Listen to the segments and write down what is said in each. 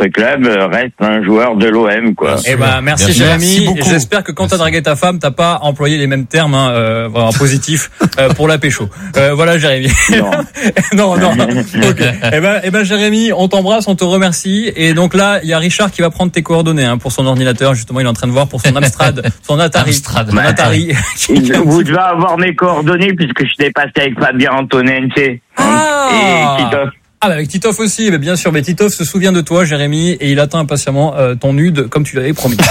notre club reste un joueur de l'OM, quoi. Eh ben, merci Jérémy. J'espère que quand t'as dragué ta femme, t'as pas employé les mêmes termes, vraiment positifs, pour la pécho. Voilà, Jérémy. Non. Ok. Eh ben, Jérémy, on t'embrasse, on te remercie. Et donc là, il y a Richard qui va prendre tes coordonnées, pour son ordinateur. Justement, il est en train de voir pour son Amstrad, son Atari. Vous devez avoir mes coordonnées puisque je t'ai passé avec Fabien Antonense. Et Titoff. Avec Titoff aussi, mais bien sûr, mais Titoff se souvient de toi, Jérémy, et il attend impatiemment ton nude, comme tu l'avais promis.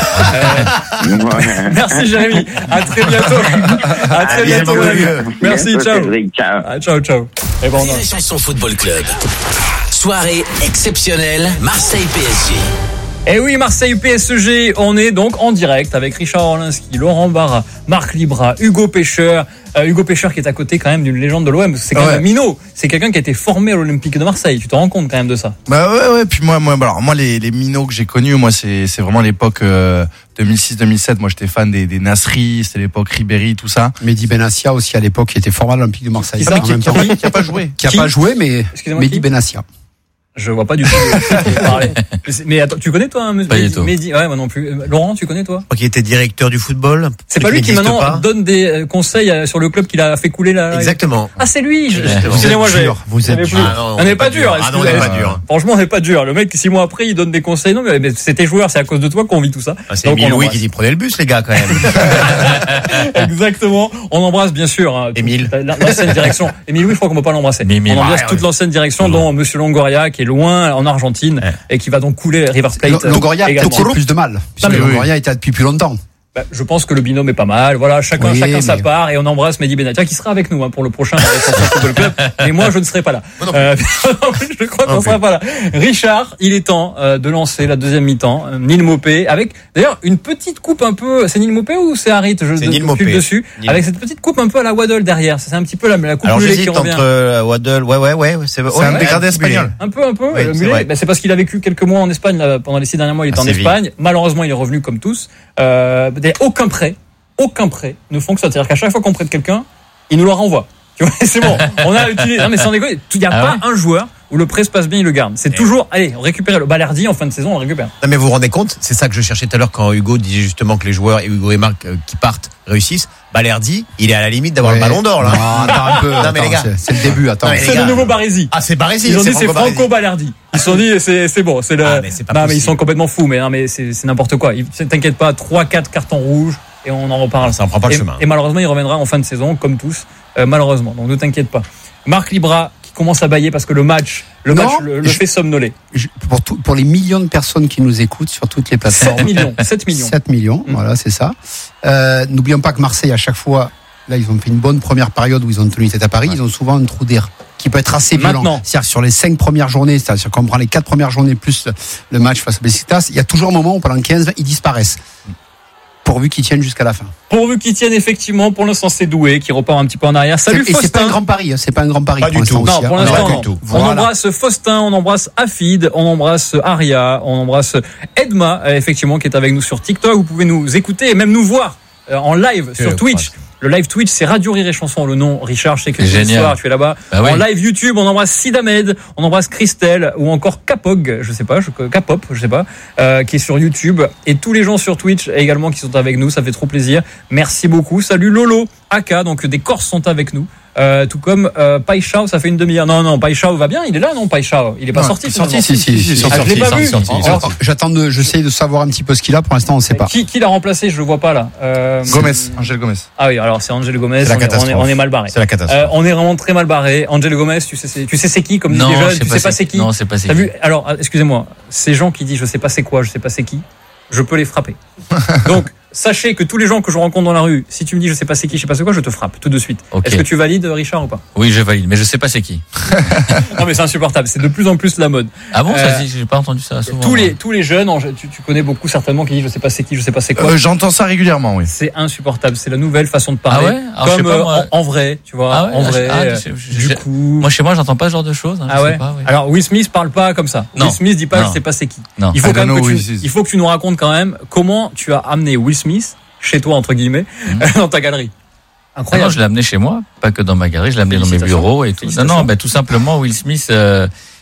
Merci Jérémy, à très bientôt. À très bientôt. Merci, ciao. Ciao. Et bon, les Chansons Football Club. Soirée exceptionnelle, Marseille PSG. Et oui, Marseille PSG, on est donc en direct avec Richard Orlinski, Laurent Barra, Marc Libra, Hugo Pêcheur. Hugo Pêcheur qui est à côté quand même d'une légende de l'OM, c'est quand même un minot. C'est quelqu'un qui a été formé à l'Olympique de Marseille. Tu te rends compte quand même de ça? Bah ouais. Puis moi, les minots que j'ai connus, moi, c'est vraiment l'époque 2006-2007. Moi, j'étais fan des Nasri, c'était l'époque Ribéry, tout ça. Mehdi Benassia aussi à l'époque, qui était formé à l'Olympique de Marseille. Qui a pas joué. Qui a pas joué, mais Mehdi Benassia. Je vois pas du tout parler. Mais attends, tu connais toi, Mehdi? Ouais, moi non plus. Laurent, tu connais toi? Qui était directeur du football. C'est pas lui qui maintenant donne des conseils sur le club qu'il a fait couler là. Exactement. Ah, c'est lui. Excusez-moi, vous êtes dur. On n'est pas dur. Ah non, on n'est pas dur. Franchement, on n'est pas dur. Le mec, 6 mois après, il donne des conseils. Non, mais c'est tes joueurs, c'est à cause de toi qu'on vit tout ça. C'est Émile Louis qui dit prenez le bus, les gars, quand même. Exactement. On embrasse bien sûr Émile. L'ancienne direction. Émile Louis, je crois qu'on ne peut pas l'embrasser. On embrasse toute l'ancienne direction, dont Monsieur Longoria, qui est loin en Argentine et qui va donc couler River Plate. Longoria a beaucoup plus de mal. Longoria était là depuis plus longtemps. Je pense que le binôme est pas mal. Voilà, chacun sa part, et on embrasse Mehdi Benatia qui sera avec nous pour le prochain Football Club. Mais moi, je ne serai pas là. Je crois qu'on sera pas là. Richard, il est temps de lancer la deuxième mi-temps. Nil Mopé avec d'ailleurs une petite coupe un peu. C'est Nil Mopé ou c'est Harit? C'est Nil Mopé dessus avec cette petite coupe un peu à la Waddle derrière. C'est un petit peu la coupe mulet qui revient. Entre Waddle, ouais, c'est un dégradé espagnol. Un peu. Le mulet, c'est parce qu'il a vécu quelques mois en Espagne pendant les 6 derniers mois. Il était en Espagne. Malheureusement, il est revenu comme tous. Aucun prêt ne fonctionne. C'est-à-dire qu'à chaque fois qu'on prête quelqu'un, il nous le renvoie. Tu vois, c'est bon. On a utilisé. Non, mais sans déconner, il n'y a pas un joueur où le prêt se passe bien, il le garde. C'est toujours, allez, on récupère le Balerdi en fin de saison, on récupère. Non, mais vous vous rendez compte, c'est ça que je cherchais tout à l'heure quand Hugo disait justement que les joueurs, et Hugo et Marc, qui partent, réussissent. Balerdi, il est à la limite d'avoir le ballon d'or, là. Non, attends un peu. Non, mais les gars. C'est le début, attends. C'est le nouveau Baresi. Ah, c'est Baresi. Ils ont dit c'est Franco Balerdi. Ils se sont dit c'est bon, c'est le. Non, mais ils sont complètement fous, mais c'est n'importe quoi. T'inquiète pas, 3-4 cartons rouges. Et on en reparle. Ça ne prend pas le chemin. Et malheureusement, il reviendra en fin de saison, comme tous. Malheureusement. Donc ne t'inquiète pas. Marc Libra qui commence à bâiller parce que le match le fait somnoler. Pour les millions de personnes qui nous écoutent sur toutes les plateformes. 7 millions. Voilà, c'est ça. N'oublions pas que Marseille, à chaque fois, là, ils ont fait une bonne première période où ils ont tenu tête à Paris. Ils ont souvent un trou d'air qui peut être assez violent. C'est-à-dire sur les 5 premières journées, c'est-à-dire qu'on prend les 4 premières journées plus le match face à Besiktas, il y a toujours un moment où pendant 15, ils disparaissent. Pourvu qu'ils tiennent jusqu'à la fin. Pourvu qu'ils tiennent, effectivement. Pour l'instant, c'est Doué qui repart un petit peu en arrière. Salut Faustin. Et c'est pas un grand pari. C'est pas un grand pari. Pas pour du tout. Non, pour l'instant, non. On embrasse Faustin, on embrasse Afid, on embrasse Aria, on embrasse Edma, effectivement, qui est avec nous sur TikTok. Vous pouvez nous écouter et même nous voir en live sur Twitch. Le live Twitch, c'est Radio Rire et Chanson. Le nom, Richard, je sais que ce soir, tu es là-bas. En live YouTube, on embrasse Sid Ahmed, on embrasse Christelle, ou encore Capog, Capop, qui est sur YouTube. Et tous les gens sur Twitch également qui sont avec nous, ça fait trop plaisir. Merci beaucoup. Salut Lolo, Aka, donc des Corses sont avec nous. Tout comme Paixao, ça fait une demi-heure. Non, Paixao va bien, il est là, non, Paixao? Il est pas sorti. Si, je l'ai pas vu. J'essaie de savoir un petit peu ce qu'il a. Pour l'instant, on ne sait pas. Qui l'a remplacé? Je le vois pas là. Angel Gomez. Ah oui, alors c'est Angel Gomez. On est mal barré. C'est la catastrophe. On est vraiment très mal barré. Angel Gomez, tu sais c'est qui, comme disent les jeunes, tu sais pas c'est qui. Non, c'est pas c'est qui. T'as vu? Alors, excusez-moi, ces gens qui disent je sais pas c'est quoi, je sais pas c'est qui, je peux les frapper. Donc, sachez que tous les gens que je rencontre dans la rue, si tu me dis je sais pas c'est qui, je sais pas c'est quoi, je te frappe tout de suite. Okay. Est-ce que tu valides, Richard, ou pas? Oui, je valide, mais je sais pas c'est qui. Non, mais c'est insupportable. C'est de plus en plus la mode. Ah bon, ça, j'ai pas entendu ça souvent. Tous les jeunes, tu connais beaucoup certainement qui disent je sais pas c'est qui, je sais pas c'est quoi. J'entends ça régulièrement, oui. C'est insupportable. C'est la nouvelle façon de parler. Ah ouais? Alors, comme en vrai, tu vois. Ah ouais, en vrai. Du coup. Moi, chez moi, j'entends pas ce genre de choses. Hein, ah ouais? Pas, oui. Alors, Will Smith parle pas comme ça. Non. Will Smith dit pas je sais pas c'est qui. Non. Il faut quand même il faut que tu nous racontes quand même comment tu as amené Will Smith chez toi, entre guillemets, dans ta galerie. Incroyable. Non, je l'ai amené chez moi, pas que dans ma galerie, je l'ai amené dans mes bureaux et tout. Non, tout simplement, Will Smith,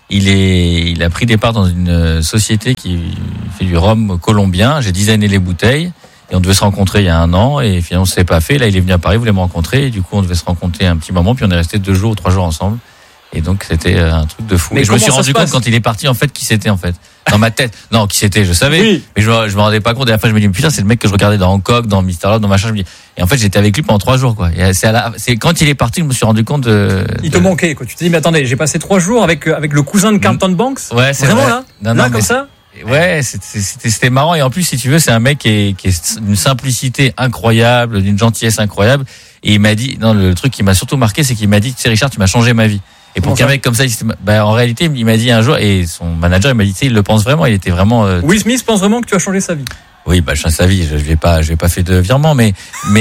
il a pris départ dans une société qui fait du rhum colombien. J'ai designé les bouteilles. Et on devait se rencontrer il y a 1 an, et finalement, ça s'est pas fait. Là, il est venu à Paris, il voulait me rencontrer, et du coup, on devait se rencontrer un petit moment, puis on est resté 2 jours ou 3 jours ensemble. Et donc, c'était un truc de fou. Mais je me suis rendu compte quand il est parti, en fait, qui c'était, en fait. Dans ma tête. Non, qui c'était, je savais. Oui. Mais je me rendais pas compte. Et après, je me dis, putain, c'est le mec que je regardais dans Hancock, dans Mr. Love, dans machin. Je me dis, et en fait, j'étais avec lui pendant 3 jours, quoi. Et c'est quand il est parti, je me suis rendu compte il te manquait, quoi. Tu te dis, mais attendez, j'ai passé 3 jours avec le cousin de Carlton Banks. Ouais, c'est vraiment vrai. Là, comme ça. Ouais, c'était marrant. Et en plus, si tu veux, c'est un mec qui est d'une simplicité incroyable, d'une gentillesse incroyable. Et il m'a dit, non, le truc qui m'a surtout marqué, c'est qu'il m'a dit, tu sais, Richard, tu m'as changé ma vie. Et pour qu'un mec comme ça, en réalité, il m'a dit un jour, et son manager, il m'a dit, tu sais, il le pense vraiment, il était vraiment... Will Smith pense vraiment que tu as changé sa vie. Oui, je change sa vie, je vais pas fait de virement, mais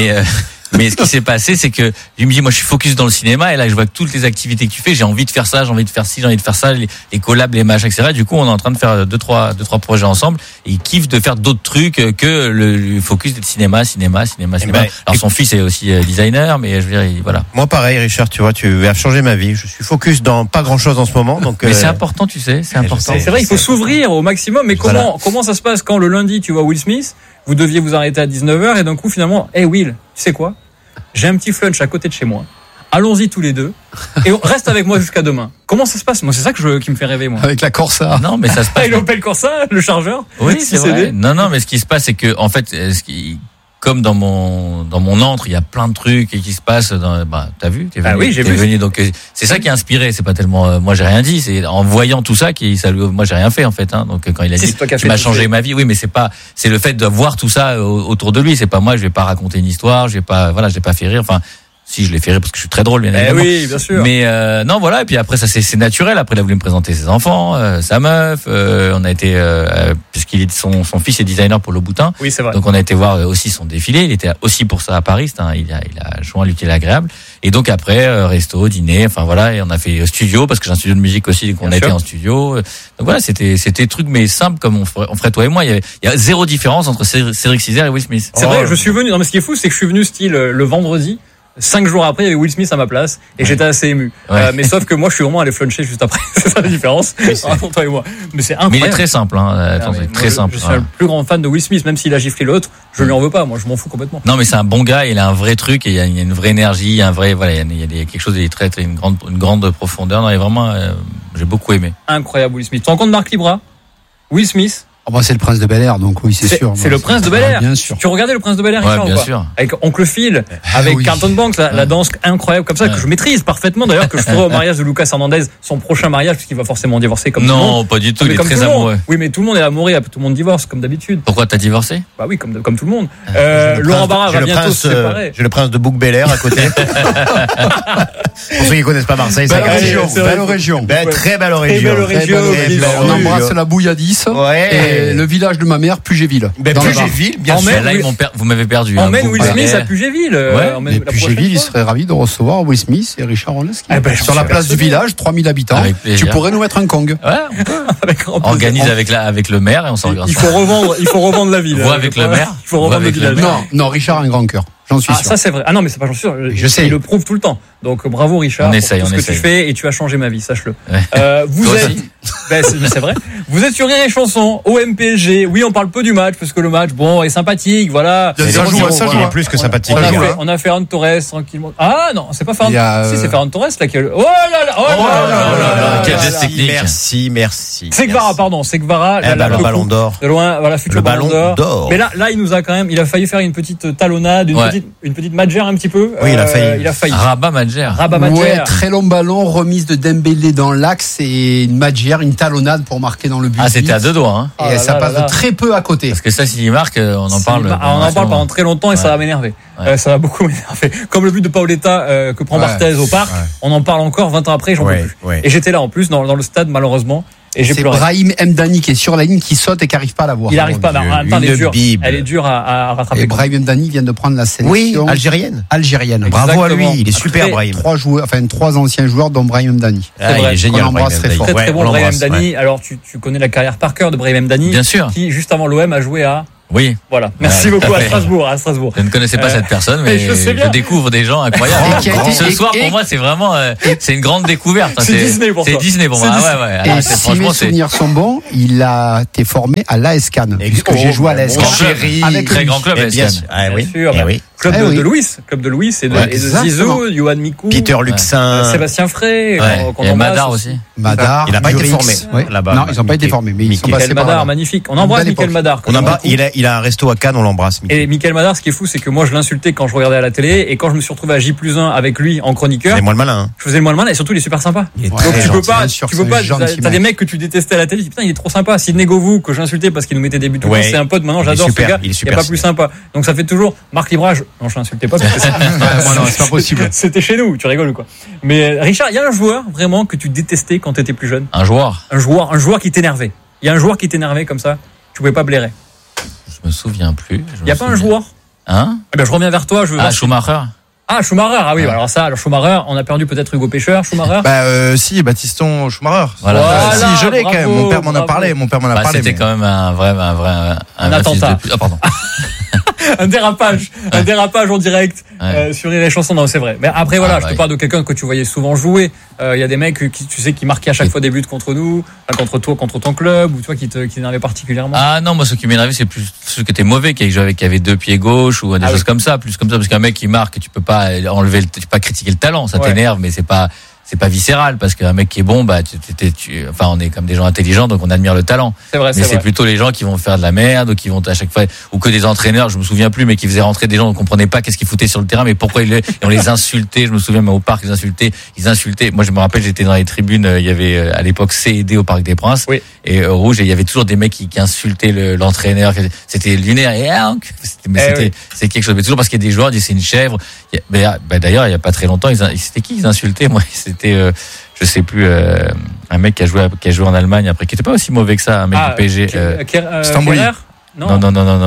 ce qui s'est passé, c'est que lui me dit, moi, je suis focus dans le cinéma, et là, je vois que toutes les activités que tu fais, j'ai envie de faire ça, j'ai envie de faire ci, j'ai envie de faire ça, les collabs, les matchs, etc. Du coup, on est en train de faire 2-3 projets ensemble, et il kiffe de faire d'autres trucs que le focus du cinéma. Alors, son fils est aussi designer, mais je veux dire, voilà. Moi, pareil, Richard, tu vois, tu as changé ma vie. Je suis focus dans pas grand chose en ce moment, donc. Mais c'est important, tu sais, c'est important. C'est vrai, il faut s'ouvrir au maximum, mais comment ça se passe quand le lundi, tu vois Will Smith, vous deviez vous arrêter à 19h, et d'un coup, finalement, Will, tu sais quoi? J'ai un petit flunch à côté de chez moi. Allons-y tous les deux. Et reste avec moi jusqu'à demain. Comment ça se passe? Moi, c'est ça qui me fait rêver, moi. Avec la Corsa. Non, mais ça se passe. Avec l'Opel Corsa, le chargeur. Oui, c'est vrai. Non, mais ce qui se passe, c'est que, en fait, comme dans mon antre, il y a plein de trucs qui se passent t'as vu? T'es venu, j'ai vu. Donc, c'est ça qui a inspiré. C'est pas tellement, moi, j'ai rien dit. C'est en voyant tout ça moi, j'ai rien fait, en fait, hein. Donc, quand il a dit, tu m'as changé ma vie. Oui, mais c'est le fait de voir tout ça autour de lui. C'est pas moi, je vais pas raconter une histoire, je l'ai pas fait rire. Enfin, si je l'ai fait rire parce que je suis très drôle, bien évidemment. Oui, bien sûr. Mais non, voilà. Et puis après, ça c'est naturel. Après, il a voulu me présenter ses enfants, sa meuf. On a été son fils est designer pour Louboutin. Oui, c'est vrai. Donc on a été voir aussi son défilé. Il était aussi pour ça à Paris. Il a joint l'utile agréable. Et donc après, resto, dîner. Enfin voilà. Et on a fait studio parce que j'ai un studio de musique aussi. Donc on a été en studio. Donc voilà, c'était truc mais simple comme on ferait toi et moi. Il y a zéro différence entre Cédric Cizer et Will Smith. C'est vrai. Je suis venu. Non, mais ce qui est fou, c'est que je suis venu style le vendredi. 5 jours après, il y avait Will Smith à ma place et j'étais assez ému. Mais sauf que moi, je suis vraiment allé fluncher juste après. C'est ça la différence. Entre toi et moi. Mais c'est incroyable. Mais il est très simple, hein. Très simple. Je suis le plus grand fan de Will Smith, même s'il a giflé l'autre. Je lui en veux pas. Moi, je m'en fous complètement. Non, mais c'est un bon gars. Il a un vrai truc et il y a une vraie énergie, il y a quelque chose de très, une grande profondeur. Non, et vraiment, j'ai beaucoup aimé. Incroyable, Will Smith. Tu te rends compte, Marc Libra? Will Smith. C'est le Prince de Bel-Air, donc oui, c'est sûr. C'est le Prince de Bel-Air. Bien sûr. Tu regardais le Prince de Bel-Air, Richard, bien ou pas? sûr. Avec Oncle Phil, avec Carlton Banks, la danse incroyable comme ça, que je maîtrise parfaitement, d'ailleurs, que je ferai au mariage de Lucas Hernandez, son prochain mariage, puisqu'il va forcément divorcer comme tout le monde. Non, pas du tout, il est très amoureux. Oui, mais tout le monde est amoureux, tout le monde divorce, comme d'habitude. Pourquoi t'as divorcé? Bah oui, comme tout le monde. Laurent Barra va bientôt se séparer. J'ai le prince de Bouc-Bel-Air à côté. Pour ceux qui connaissent pas Marseille, belle région. Très belle région. On embrasse la Bouilladis. Et le village de ma mère, Pugéville. Pugéville, bien sûr. Là, vous m'avez perdu. Emmène Will Smith à Pugéville. Et Pugéville, il serait ravi de recevoir Will Smith et Richard Roneski. Sur la place du village, 3000 habitants. Tu pourrais nous mettre un Kong. Ouais, on organise avec le maire et on s'organise. Il faut revendre la ville. Vois avec le maire. Il faut revendre le village. Non, Richard a un grand cœur. J'en suis sûr. Ça c'est vrai. Ah non, mais c'est pas j'en suis sûr. Je sais. Il le prouve tout le temps. Donc bravo Richard. On essaye. Pour tout ce que tu fais et tu as changé ma vie, sache-le. Ouais. Vous êtes, c'est vrai. Vous êtes sur Rire et Chanson, OM-PSG. Oui, on parle peu du match parce que le match, bon, est sympathique, voilà. Ça joue plus que sympathique. On a Ferran Torres tranquillement. Ah non, c'est pas Ferran. Si c'est Ferran Torres là qui. Oh là là. Quel geste technique. Merci. C'est Guevara, pardon. C'est Guevara. Le ballon d'or. De loin, voilà, futur ballon d'or. Mais là, il nous a quand même, il a failli faire une petite talonnade, une petite Madjer un petit peu. Oui, il a failli. Rabat Madjer. Ouais, très long ballon, remise de Dembélé dans l'axe et une Madjer, une talonnade pour marquer dans le but. Ah, c'était à 2 doigts, hein. Et ça passe de très peu à côté. Parce que ça, s'il marque, on en parle. On en parle pendant très longtemps et ça va m'énerver. Ça va beaucoup m'énerver. Comme le but de Paoletta que prend Barthez au parc, on en parle encore 20 ans après, j'en peux plus. Et j'étais là en plus dans le stade malheureusement. Et c'est Brahim Mdani qui est sur la ligne, qui saute et qui n'arrive pas à la voir. Il n'arrive pas, mais en même temps, elle est dure à rattraper. Et Brahim Mdani vient de prendre la sélection. Oui, algérienne. Bravo à lui, il est super Brahim. 3 anciens joueurs, dont Brahim Mdani. Il est génial. On l'embrasse très fort. Très bon Brahim Mdani. Alors tu connais la carrière par cœur de Brahim Mdani. Bien sûr. Qui juste avant l'OM a joué à Oui. Voilà. Merci beaucoup à Strasbourg. Je ne connaissais pas cette personne, mais je découvre des gens incroyables. Ce soir, pour moi, c'est vraiment, c'est une grande découverte. C'est Disney pour toi. C'est Disney pour moi. Et si mes souvenirs sont bons, il a été formé à l'AS Cannes. Puisque j'ai joué à l'AS Cannes. Avec très grand club, l'AS Cannes. Bien sûr. Club de Louis et de Zizou, Johan Mikou, Peter Luxin, Sébastien Frey, et Madar aussi. Madar, il n'a pas été formé là-bas. Non, ils n'ont pas été formés, mais ils sont passés par là. Madar, magnifique. On embrasse Mickaël Madar. Il a un resto à Cannes, on l'embrasse. Et Mickaël Madar, ce qui est fou, c'est que moi je l'insultais quand je regardais à la télé, et quand je me suis retrouvé à J+1 avec lui en chroniqueur. C'est moi le malin. Je faisais le moins le malin, et surtout il est super sympa. Donc tu peux pas, t'as des mecs que tu détestais à la télé, putain il est trop sympa. Sidney Govou que j'insultais parce qu'il nous mettait des buts tout le temps, c'est un pote, maintenant j'adore ce gars. Il n'y a pas plus sympa. Donc ça fait toujours Marc Librage. Non, je l'insultais pas. Non, c'est pas possible. C'était chez nous, tu rigoles ou quoi? Mais Richard, il y a un joueur vraiment que tu détestais quand tu étais plus jeune. Un joueur qui t'énervait. Il y a un joueur qui t'énervait comme ça, tu pouvais pas blairer. Je me souviens plus. Il y a pas un joueur? Hein? Eh ben je reviens vers toi, je veux voir. Schumacher. Schumacher, oui, alors Schumacher, on a perdu peut-être Hugo Pêcheur, Schumacher. Si, Baptiston Schumacher. Voilà. Si, je l'ai quand même. Mon père m'en a parlé. C'était quand même un vrai attentat. Pardon. un dérapage en direct sur les chansons. Non, c'est vrai. Mais après voilà, je te parle de quelqu'un que tu voyais souvent jouer. Il y a des mecs qui marquaient à chaque fois des buts contre nous, contre toi, contre ton club, ou toi qui t'énervait particulièrement. Ah non, moi ce qui m'énervait c'est plus ceux qui étaient mauvais, qui avait deux pieds gauche ou des choses comme ça, parce qu'un mec qui marque, tu peux pas pas critiquer le talent, ça t'énerve, mais c'est pas viscéral, parce qu'un mec qui est bon, on est comme des gens intelligents, donc on admire le talent. C'est vrai, mais c'est plutôt les gens qui vont faire de la merde, ou qui vont à chaque fois, ou que des entraîneurs, je me souviens plus, mais qui faisaient rentrer des gens, on comprenait pas qu'est-ce qu'ils foutaient sur le terrain, mais pourquoi et on les insultait. Je me souviens même au parc, ils insultaient. Moi, je me rappelle, j'étais dans les tribunes, il y avait à l'époque C et D au Parc des Princes, et Rouge, et il y il y avait toujours des mecs qui insultaient l'entraîneur. C'était lunaire. C'est quelque chose. Mais toujours parce qu'il y a des joueurs, c'est une chèvre. D'ailleurs, il y a pas très longtemps, c'était qui ils insultaient? Moi, c'était, je sais plus, un mec qui a joué en Allemagne après, qui était pas aussi mauvais que ça, un mec du PSG. Stambouli. Non.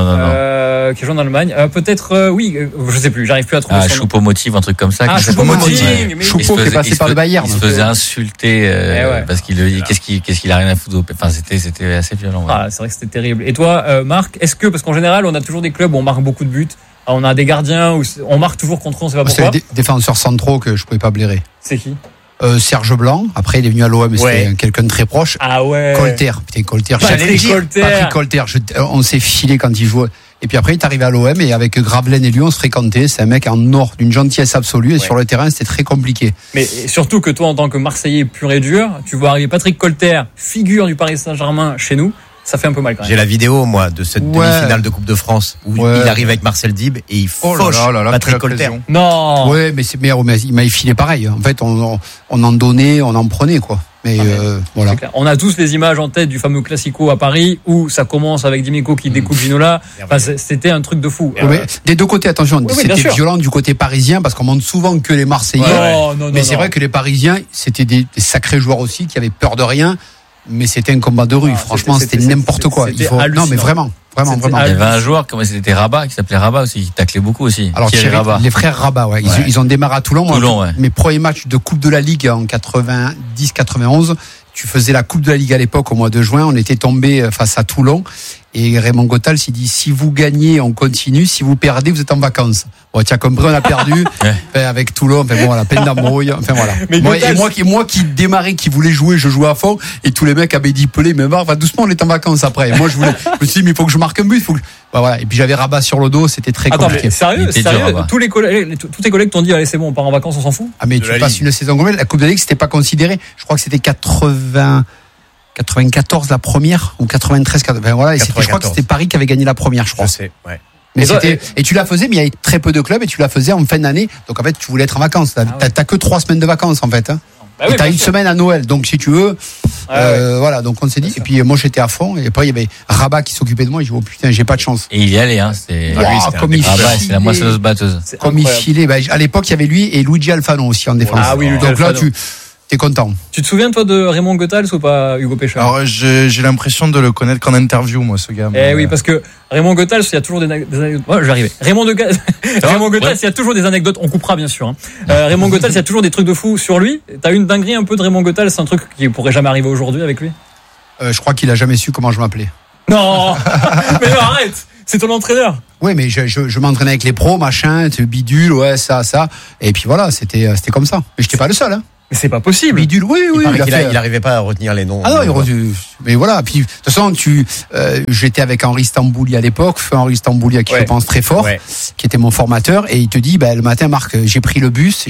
Qui joue en Allemagne. Peut-être, oui, je sais plus, j'arrive plus à trouver son nom. Choupo-Moting, un truc comme ça. Choupo-Moting. Choupo qui est passé par le Bayern. Il se faisait insulter, parce qu'est-ce qu'il a rien à foutre. Enfin, c'était assez violent. Ouais. C'est vrai que c'était terrible. Et toi, Marc, parce qu'en général, on a toujours des clubs où on marque beaucoup de buts. On a des gardiens où on marque toujours contre eux, on sait pas pourquoi. C'est des défenseurs centraux que je pouvais pas blairer. C'est qui? Serge Blanc. Après, il est venu à l'OM, c'était quelqu'un de très proche. Ah ouais. Colter. Putain, Colter. Patrick Colter. On s'est filé quand il jouait. Et puis après, il est arrivé à l'OM et avec Gravelaine et lui, on se fréquentait. C'est un mec en or, d'une gentillesse absolue. Et sur le terrain, c'était très compliqué. Mais surtout que toi, en tant que Marseillais pur et dur, tu vois arriver Patrick Colter, figure du Paris Saint-Germain chez nous. Ça fait un peu mal quand même. J'ai la vidéo, moi, de cette demi-finale de Coupe de France où il arrive avec Marcel Dib et il fauche Patrick Colter. Non. Ouais, mais il m'a filé pareil. En fait, on en donnait, on en prenait, quoi. Mais voilà. On a tous les images en tête du fameux Classico à Paris où ça commence avec Dimeco qui découpe Ginola. Enfin, c'était un truc de fou. Mais des deux côtés, attention, c'était violent du côté parisien parce qu'on montre souvent que les Marseillais. Mais c'est vrai que les Parisiens, c'était des sacrés joueurs aussi qui avaient peur de rien. Mais c'était un combat de rue. Franchement, c'était n'importe quoi. Non, mais vraiment. Il y avait un joueur, c'était Rabat, qui s'appelait Rabat aussi, qui taclait beaucoup aussi. Alors, les frères Rabat, ils ont démarré à Toulon. Mes premiers matchs de Coupe de la Ligue en 90-91, tu faisais la Coupe de la Ligue à l'époque au mois de juin. On était tombé face à Toulon. Et Raymond Gothal s'est dit, si vous gagnez, on continue. Si vous perdez, vous êtes en vacances. Bon, tu as compris, on a perdu. Avec Toulon, la peine d'embrouille. Enfin, voilà. Moi qui démarrais, qui voulais jouer, je jouais à fond. Et tous les mecs avaient dit, Pelé, mais va doucement, on est en vacances après. Et moi, je me suis dit, mais il faut que je marque un but. Voilà. Et puis j'avais Rabat sur le dos, c'était très compliqué. Mais sérieux, tous tes collègues t'ont dit, allez, c'est bon, on part en vacances, on s'en fout. Ah, mais tu passes une saison complète. La Coupe de la Ligue, c'était pas considéré. Je crois que c'était 94 la première ou 93. Voilà, et je crois que c'était Paris qui avait gagné la première, je crois. Je sais, ouais. Mais et tu la faisais, mais il y avait très peu de clubs et tu la faisais en fin d'année. Donc en fait, tu voulais être en vacances. T'as que 3 semaines de vacances en fait. Et t'as une semaine à Noël. Donc si tu veux, voilà. Donc on s'est dit. Et puis moi j'étais à fond. Et après il y avait Rabat qui s'occupait de moi. Et je dis oh putain, j'ai pas de chance. Et il y allait, hein. C'est la moissonneuse batteuse. Comme il filait. À l'époque il y avait lui et Luigi Alfano aussi en défense. Ah oui, donc là t'es content. Tu te souviens toi de Raymond Goethals ou pas, Hugo Pêcheur? Alors j'ai l'impression de le connaître qu'en interview, moi, ce gars. Oui, parce que Raymond Goethals, il y a toujours des anecdotes. Je vais arriver. Raymond Goethals, il y a toujours des anecdotes. On coupera bien sûr. Raymond Goethals, il y a toujours des trucs de fou sur lui. T'as une dinguerie un peu de Raymond Goethals, c'est un truc qui pourrait jamais arriver aujourd'hui avec lui. Je crois qu'il a jamais su comment je m'appelais. Non, mais non, arrête. C'est ton entraîneur. Oui, mais je m'entraînais avec les pros, machin, bidule, ouais, ça. Et puis voilà, c'était comme ça. Mais j'étais pas le seul, hein. Mais c'est pas possible. Bidule, oui. Il arrivait pas à retenir les noms. Ah non, mais voilà. Puis de toute façon, j'étais avec Henri Stambouli à l'époque, Henri Stambouli à qui je pense très fort, qui était mon formateur, et il te dit, le matin, Marc, j'ai pris le bus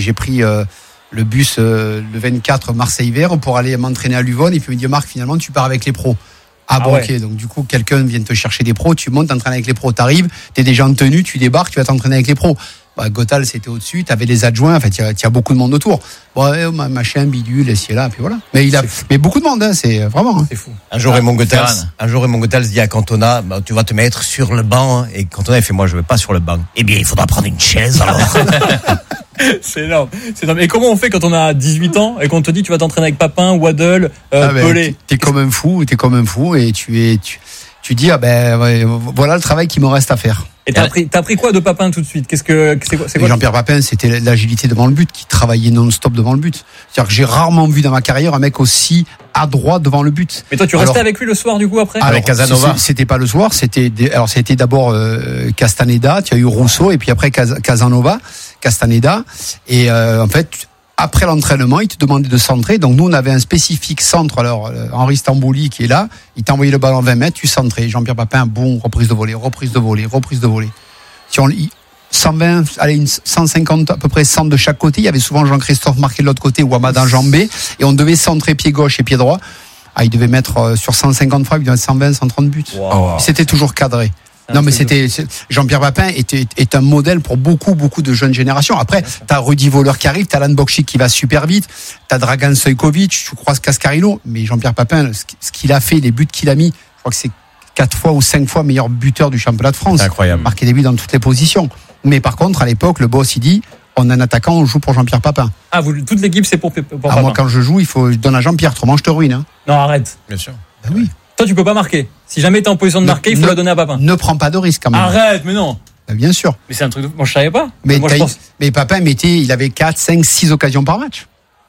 le 24 Marseille-Vert pour aller m'entraîner à Luvonne, et puis il me dit, Marc, finalement, tu pars avec les pros. Ok, donc du coup, quelqu'un vient te chercher des pros, tu montes, t'entraînes avec les pros, t'arrives, t'es déjà en tenue, tu débarques, tu vas t'entraîner avec les pros. Gottal, c'était au-dessus, t'avais les adjoints, en fait, il y a beaucoup de monde autour. Machin, bidule, ici et là, puis voilà. Mais beaucoup de monde, hein, c'est vraiment. Hein. C'est fou. Un jour, Raymond Gottal se dit à Cantona, tu vas te mettre sur le banc, et Cantona, il fait, moi, je veux pas sur le banc. Eh bien, il faudra prendre une chaise, alors. C'est énorme. Et comment on fait quand on a 18 ans et qu'on te dit tu vas t'entraîner avec Papin, Waddle, Pelé? T'es comme un fou, et tu dis, voilà le travail qu'il me reste à faire. Et t'as appris quoi de Papin tout de suite? C'est quoi Jean-Pierre Papin, c'était l'agilité devant le but, qui travaillait non-stop devant le but. C'est-à-dire que j'ai rarement vu dans ma carrière un mec aussi adroit devant le but. Mais toi, tu restais avec lui le soir, du coup, après? Avec Casanova. C'était pas le soir, c'était d'abord Castaneda, tu as eu Rousseau, et puis après Castaneda. Et en fait, après l'entraînement, il te demandait de centrer. Donc nous, on avait un spécifique centre. Alors Henri Stambouli qui est là, il t'envoyait le ballon à 20 mètres, tu centrais. Jean-Pierre Papin, reprise de volée. Si on 120, 150 à peu près centres de chaque côté. Il y avait souvent Jean-Christophe marqué de l'autre côté ou Amad enjambé, et on devait centrer pied gauche et pied droit. Il devait mettre sur 150 frappes, il devait mettre 120, 130 buts. Wow. C'était toujours cadré. Non, mais Jean-Pierre Papin est un modèle pour beaucoup de jeunes générations. Après, t'as Rudy Voller qui arrive, t'as Alan Bokchik qui va super vite, t'as Dragan Stojkovic, tu croises Cascarino, mais Jean-Pierre Papin, ce qu'il a fait, les buts qu'il a mis, je crois que c'est 4 fois ou 5 fois meilleur buteur du championnat de France. C'est incroyable. Marqué des buts dans toutes les positions. Mais par contre, à l'époque, le boss, il dit, on a un attaquant, on joue pour Jean-Pierre Papin. Ah, toute l'équipe, c'est pour Papin. Moi, quand je joue, je donne à Jean-Pierre, autrement je te ruine. Hein. Non, arrête. Bien sûr. Oui. Toi, tu peux pas marquer. Si jamais t'es en position de marquer, il faut la donner à Papin. Ne prends pas de risque quand même. Arrête, mais non. Bien sûr. Mais c'est un truc moi je savais pas. Mais Papin il avait 4, 5, 6 occasions par match.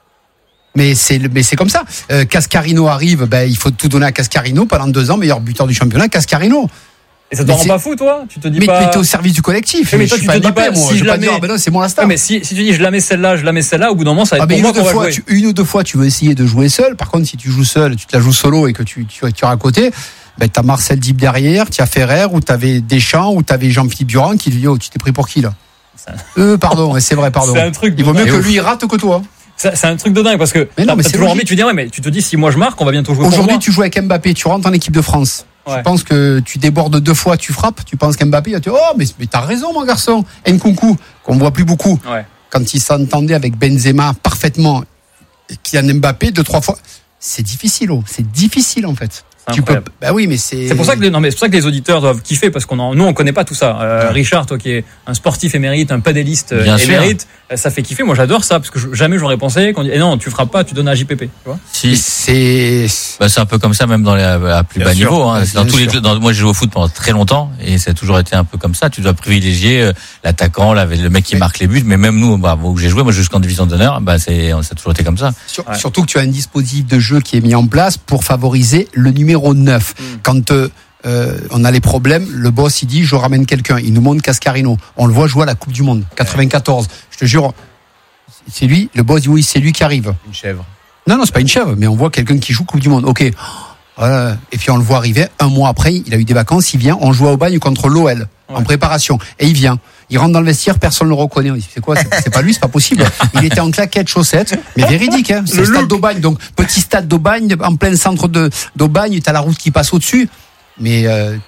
Mais c'est comme ça. Cascarino arrive, il faut tout donner à Cascarino pendant 2 ans, meilleur buteur du championnat, Cascarino. Et ça te rend pas fou, toi? Tu te dis pas. Mais t'es au service du collectif. Mais toi, tu te dis pas, si je la mets. Non, c'est moi la star. Mais si tu dis, je la mets celle-là, au bout d'un moment, ça va être pour moi qu'on va jouer. Une ou deux fois, tu veux essayer de jouer seul. Par contre, si tu joues seul, tu te la joues solo et que tu es à côté, t'as Marcel Dib derrière, tu as Ferrer, ou t'avais Deschamps, ou t'avais Jean-Philippe Durand qui lui dit, tu t'es pris pour qui, là? Pardon, c'est vrai, pardon. C'est un truc. Il vaut mieux que lui, il rate que toi. C'est un truc de dingue parce que t'as toujours envie, tu dis, mais tu te dis, si moi je marque, on va bientôt jouer. Aujourd'hui, tu joues avec Mbappé, tu rentres en équipe de France. Ouais. Tu penses que tu débordes 2 fois, tu frappes, tu penses qu'Mbappé, il va te dire, mais t'as raison, mon garçon. Nkunku, qu'on voit plus beaucoup. Ouais. Quand il s'entendait avec Benzema parfaitement, qui a Mbappé 2-3 fois, c'est difficile en fait. Tu peux, oui, mais c'est pour ça que les auditeurs doivent kiffer parce nous on connaît pas tout ça. Richard, toi qui es un sportif émérite, un padéliste émérite, ça fait kiffer. Moi j'adore ça parce que jamais j'aurais pensé qu'on dit non, tu frappes pas, tu donnes à JPP, tu vois. Si c'est un peu comme ça même dans à plus bas niveau hein. Dans tous les clubs, moi j'ai joué au foot pendant très longtemps et ça a toujours été un peu comme ça, tu dois privilégier l'attaquant, le mec qui marque les buts, mais même nous où j'ai joué, moi jusqu'en division d'honneur, ça a toujours été comme ça. Surtout que tu as un dispositif de jeu qui est mis en place pour favoriser le numéro 9. Quand on a les problèmes, le boss il dit je ramène quelqu'un, il nous montre Cascarino, on le voit jouer à la Coupe du Monde 94, je te jure c'est lui, le boss dit oui c'est lui qui arrive. Une chèvre. Non c'est pas une chèvre, mais on voit quelqu'un qui joue Coupe du Monde, ok. Voilà. Et puis on le voit arriver 1 mois après, il a eu des vacances, il vient, on joue au Bagne contre l'OL en préparation, et il vient, il rentre dans le vestiaire, personne ne le reconnaît, on dit c'est quoi, c'est pas lui, c'est pas possible. Il était en claquettes, chaussettes, mais véridique, hein. C'est le stade d'Aubagne, donc petit stade d'Aubagne, en plein centre d'Aubagne, t'as la route qui passe au-dessus, mais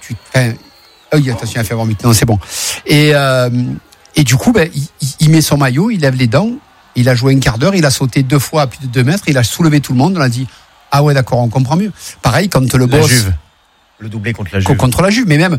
attention à faire vomir, non c'est bon. Et du coup, il met son maillot, il lève les dents, il a joué un quart d'heure, il a sauté 2 fois à plus de 2 mètres, il a soulevé tout le monde, on a dit ah ouais d'accord, on comprend mieux. Pareil quand le boss. Juve. Le doublé contre la Juve. Contre la Juve, mais même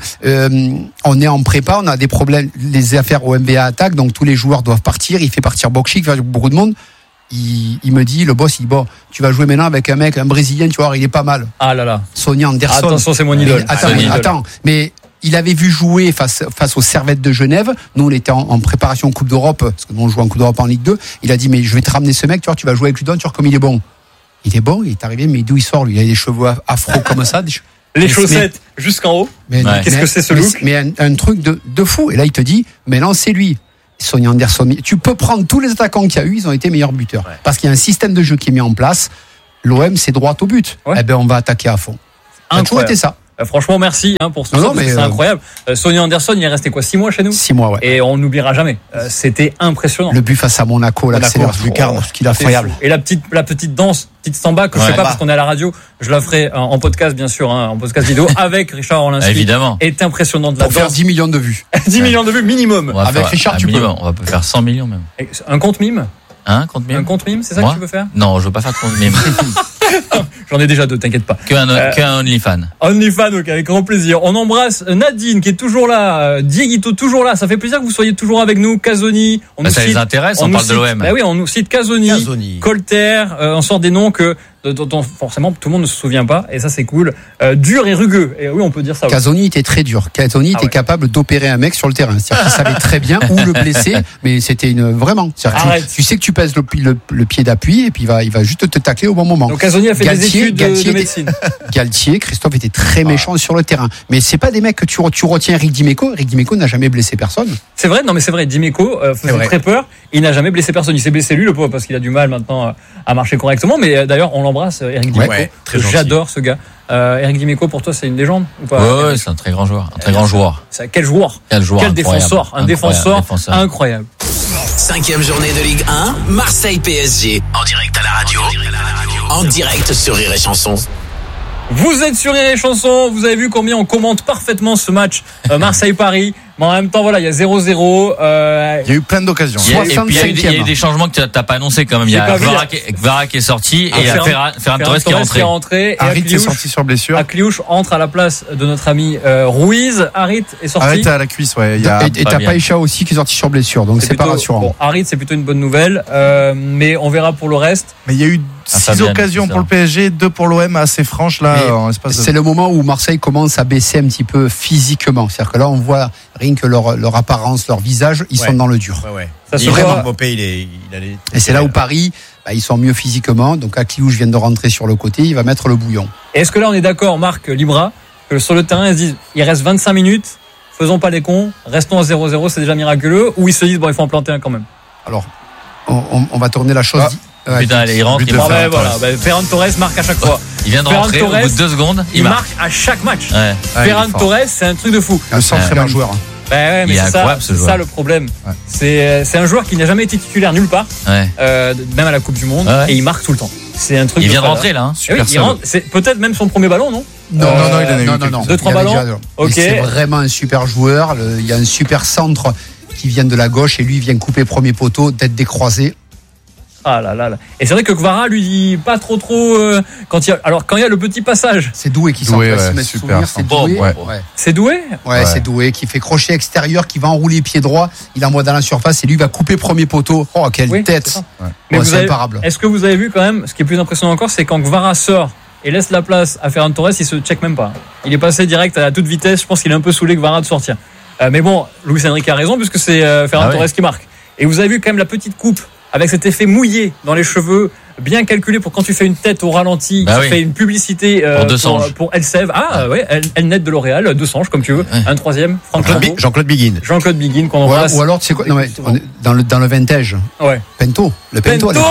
on est en prépa, on a des problèmes, les affaires au MBA attaquent, donc tous les joueurs doivent partir, il fait partir Bokchik, beaucoup de monde. Il me dit, le boss, il dit bon, tu vas jouer maintenant avec un Brésilien, tu vois, il est pas mal. Ah là là. Sonny Anderson. Attention, c'est mon idole. Attends, mais il avait vu jouer face aux Servettes de Genève. Nous, on était en préparation Coupe d'Europe, parce que nous, on joue en Coupe d'Europe en Ligue 2. Il a dit, mais je vais te ramener ce mec, tu vois, tu vas jouer avec lui, tu vois comme il est bon. Il est bon, il est arrivé, mais d'où il sort, lui? Il a des cheveux afro comme ça. Les chaussettes jusqu'en haut. Qu'est-ce que c'est ce look? Mais un truc de fou. Et là, il te dit, mais non, c'est lui. Sonny Anderson. Tu peux prendre tous les attaquants qu'il y a eu, ils ont été meilleurs buteurs. Ouais. Parce qu'il y a un système de jeu qui est mis en place. L'OM, c'est droit au but. Ouais. Eh ben, on va attaquer à fond. Ça a toujours été ça. Franchement, merci pour ce soir, c'est incroyable. Sonny Anderson, il est resté 6 mois chez nous? 6 mois, ouais. Et on n'oubliera jamais. C'était impressionnant. Le but face à Monaco, l'accélération Lucarne, ce qu'il a incroyable. Et la petite danse, petite samba que je sais pas parce qu'on est à la radio, je la ferai en podcast bien sûr, en podcast vidéo avec Richard Orlinski. Évidemment. Est impressionnante la danse. Pour faire 10 millions de vues. 10 millions de vues minimum. Avec Richard, tu peux. On va faire 100 millions même. Un compte mime? Un compte mime, c'est ça que tu veux faire? Non, je veux pas faire de compte mime. J'en ai déjà 2, t'inquiète pas. Qu'un OnlyFan. OnlyFan, ok, avec grand plaisir. On embrasse Nadine qui est toujours là, Dieguito toujours là. Ça fait plaisir que vous soyez toujours avec nous. Casoni, ça les intéresse, on parle de l'OM. Bah oui, on nous cite Casoni. Colter, on sort des noms dont forcément tout le monde ne se souvient pas, et ça c'est cool. Dur et rugueux, et oui, on peut dire ça. Casoni était très dur. Casoni était capable d'opérer un mec sur le terrain. C'est-à-dire qu'il savait très bien où le blesser, mais c'était vraiment. Tu sais que tu pèses le pied d'appui et puis il va juste te tacler au bon moment. Donc Casoni a fait des études de médecine. Galtier, Christophe était très méchant sur le terrain, mais c'est pas des mecs que tu retiens. Eric Dimeco n'a jamais blessé personne. C'est vrai, non mais c'est vrai. Dimeco faisait très peur. Il n'a jamais blessé personne. Il s'est blessé lui, le pauvre, parce qu'il a du mal maintenant à marcher correctement. Mais d'ailleurs, on l'embrasse, Eric Dimeco. J'adore ce gars. Eric Dimeco, pour toi, c'est une légende ou pas? Ouais, c'est un très grand joueur. Quel joueur? Quel défenseur? Un défenseur incroyable. 5e journée de Ligue 1, Marseille PSG. En direct à la radio. En direct sur Rire et Chanson. Vous êtes sur Rire et Chanson, vous avez vu combien on commente parfaitement ce match Marseille-Paris. Mais en même temps, voilà, il y a 0-0. Il y a eu plein d'occasions. Et puis il y a eu des changements que t'as pas annoncé quand même. Il y a Kvara qui est sorti et il y a Ferran Torres qui est rentré. Harit est sorti sur blessure. Akliouche entre à la place de notre ami Ruiz. Harit est sorti. Harit à la cuisse, ouais. Et t'as Païcha aussi qui est sorti sur blessure, donc c'est pas rassurant. Bon, Harit, c'est plutôt une bonne nouvelle, mais on verra pour le reste. Mais il y a eu 6 occasions pour le PSG, 2 pour l'OM, assez franches là. C'est le moment où Marseille commence à baisser un petit peu physiquement. C'est-à-dire que là, on voit rien que leur apparence, leur visage, ils sont dans le dur. Ça se voit. Et c'est là où Paris, ils sont mieux physiquement. Donc Akliouche vient de rentrer sur le côté, il va mettre le bouillon. Et est-ce que là, on est d'accord, Marc Libra, que sur le terrain, ils se disent, il reste 25 minutes, faisons pas les cons, restons à 0-0, c'est déjà miraculeux, ou ils se disent, bon, il faut en planter un quand même? Alors, on va tourner la chose. Putain, allez, il rentre. Ferran Torres marque à chaque fois. Il vient de rentrer au bout de 2 secondes. Il marque à chaque match. Ferran Torres, c'est un truc de fou. Un centre joueur. Mais c'est ça le problème. C'est un joueur qui n'a jamais été titulaire nulle part, même à la Coupe du Monde, et il marque tout le temps. C'est un truc. Il vient de rentrer là. C'est peut-être même son premier ballon, non? Non, il en a eu 2-3 ballons. C'est vraiment un super joueur. Il y a un super centre qui vient de la gauche et lui il vient couper premier poteau, tête décroisée. Ah là là là. Et c'est vrai que Kvara lui dit pas trop quand il y a le petit passage. C'est Doué qui s'en passe. C'est Doué. C'est Doué. Ouais, c'est Doué qui fait crochet extérieur, qui va enrouler pied droit. Il envoie dans la surface et lui va couper premier poteau. Oh quelle tête. Mais c'est imparable. Est-ce que vous avez vu quand même, ce qui est plus impressionnant encore, c'est quand Kvara sort et laisse la place à Ferran Torres, il se check même pas. Il est passé direct à toute vitesse. Je pense qu'il est un peu saoulé Kvara de sortir. Mais bon, Luis Enrique a raison puisque c'est Ferran Torres qui marque. Et vous avez vu quand même la petite coupe avec cet effet mouillé dans les cheveux, bien calculé pour quand tu fais une tête au ralenti, tu fais une publicité pour Elsev. Elnet de L'Oréal, 2 Sanges comme tu veux. Un troisième, Jean-Claude Biguin qu'on embrasse. Ou alors tu sais quoi, on est dans le vintage. Pento, le Pento. Le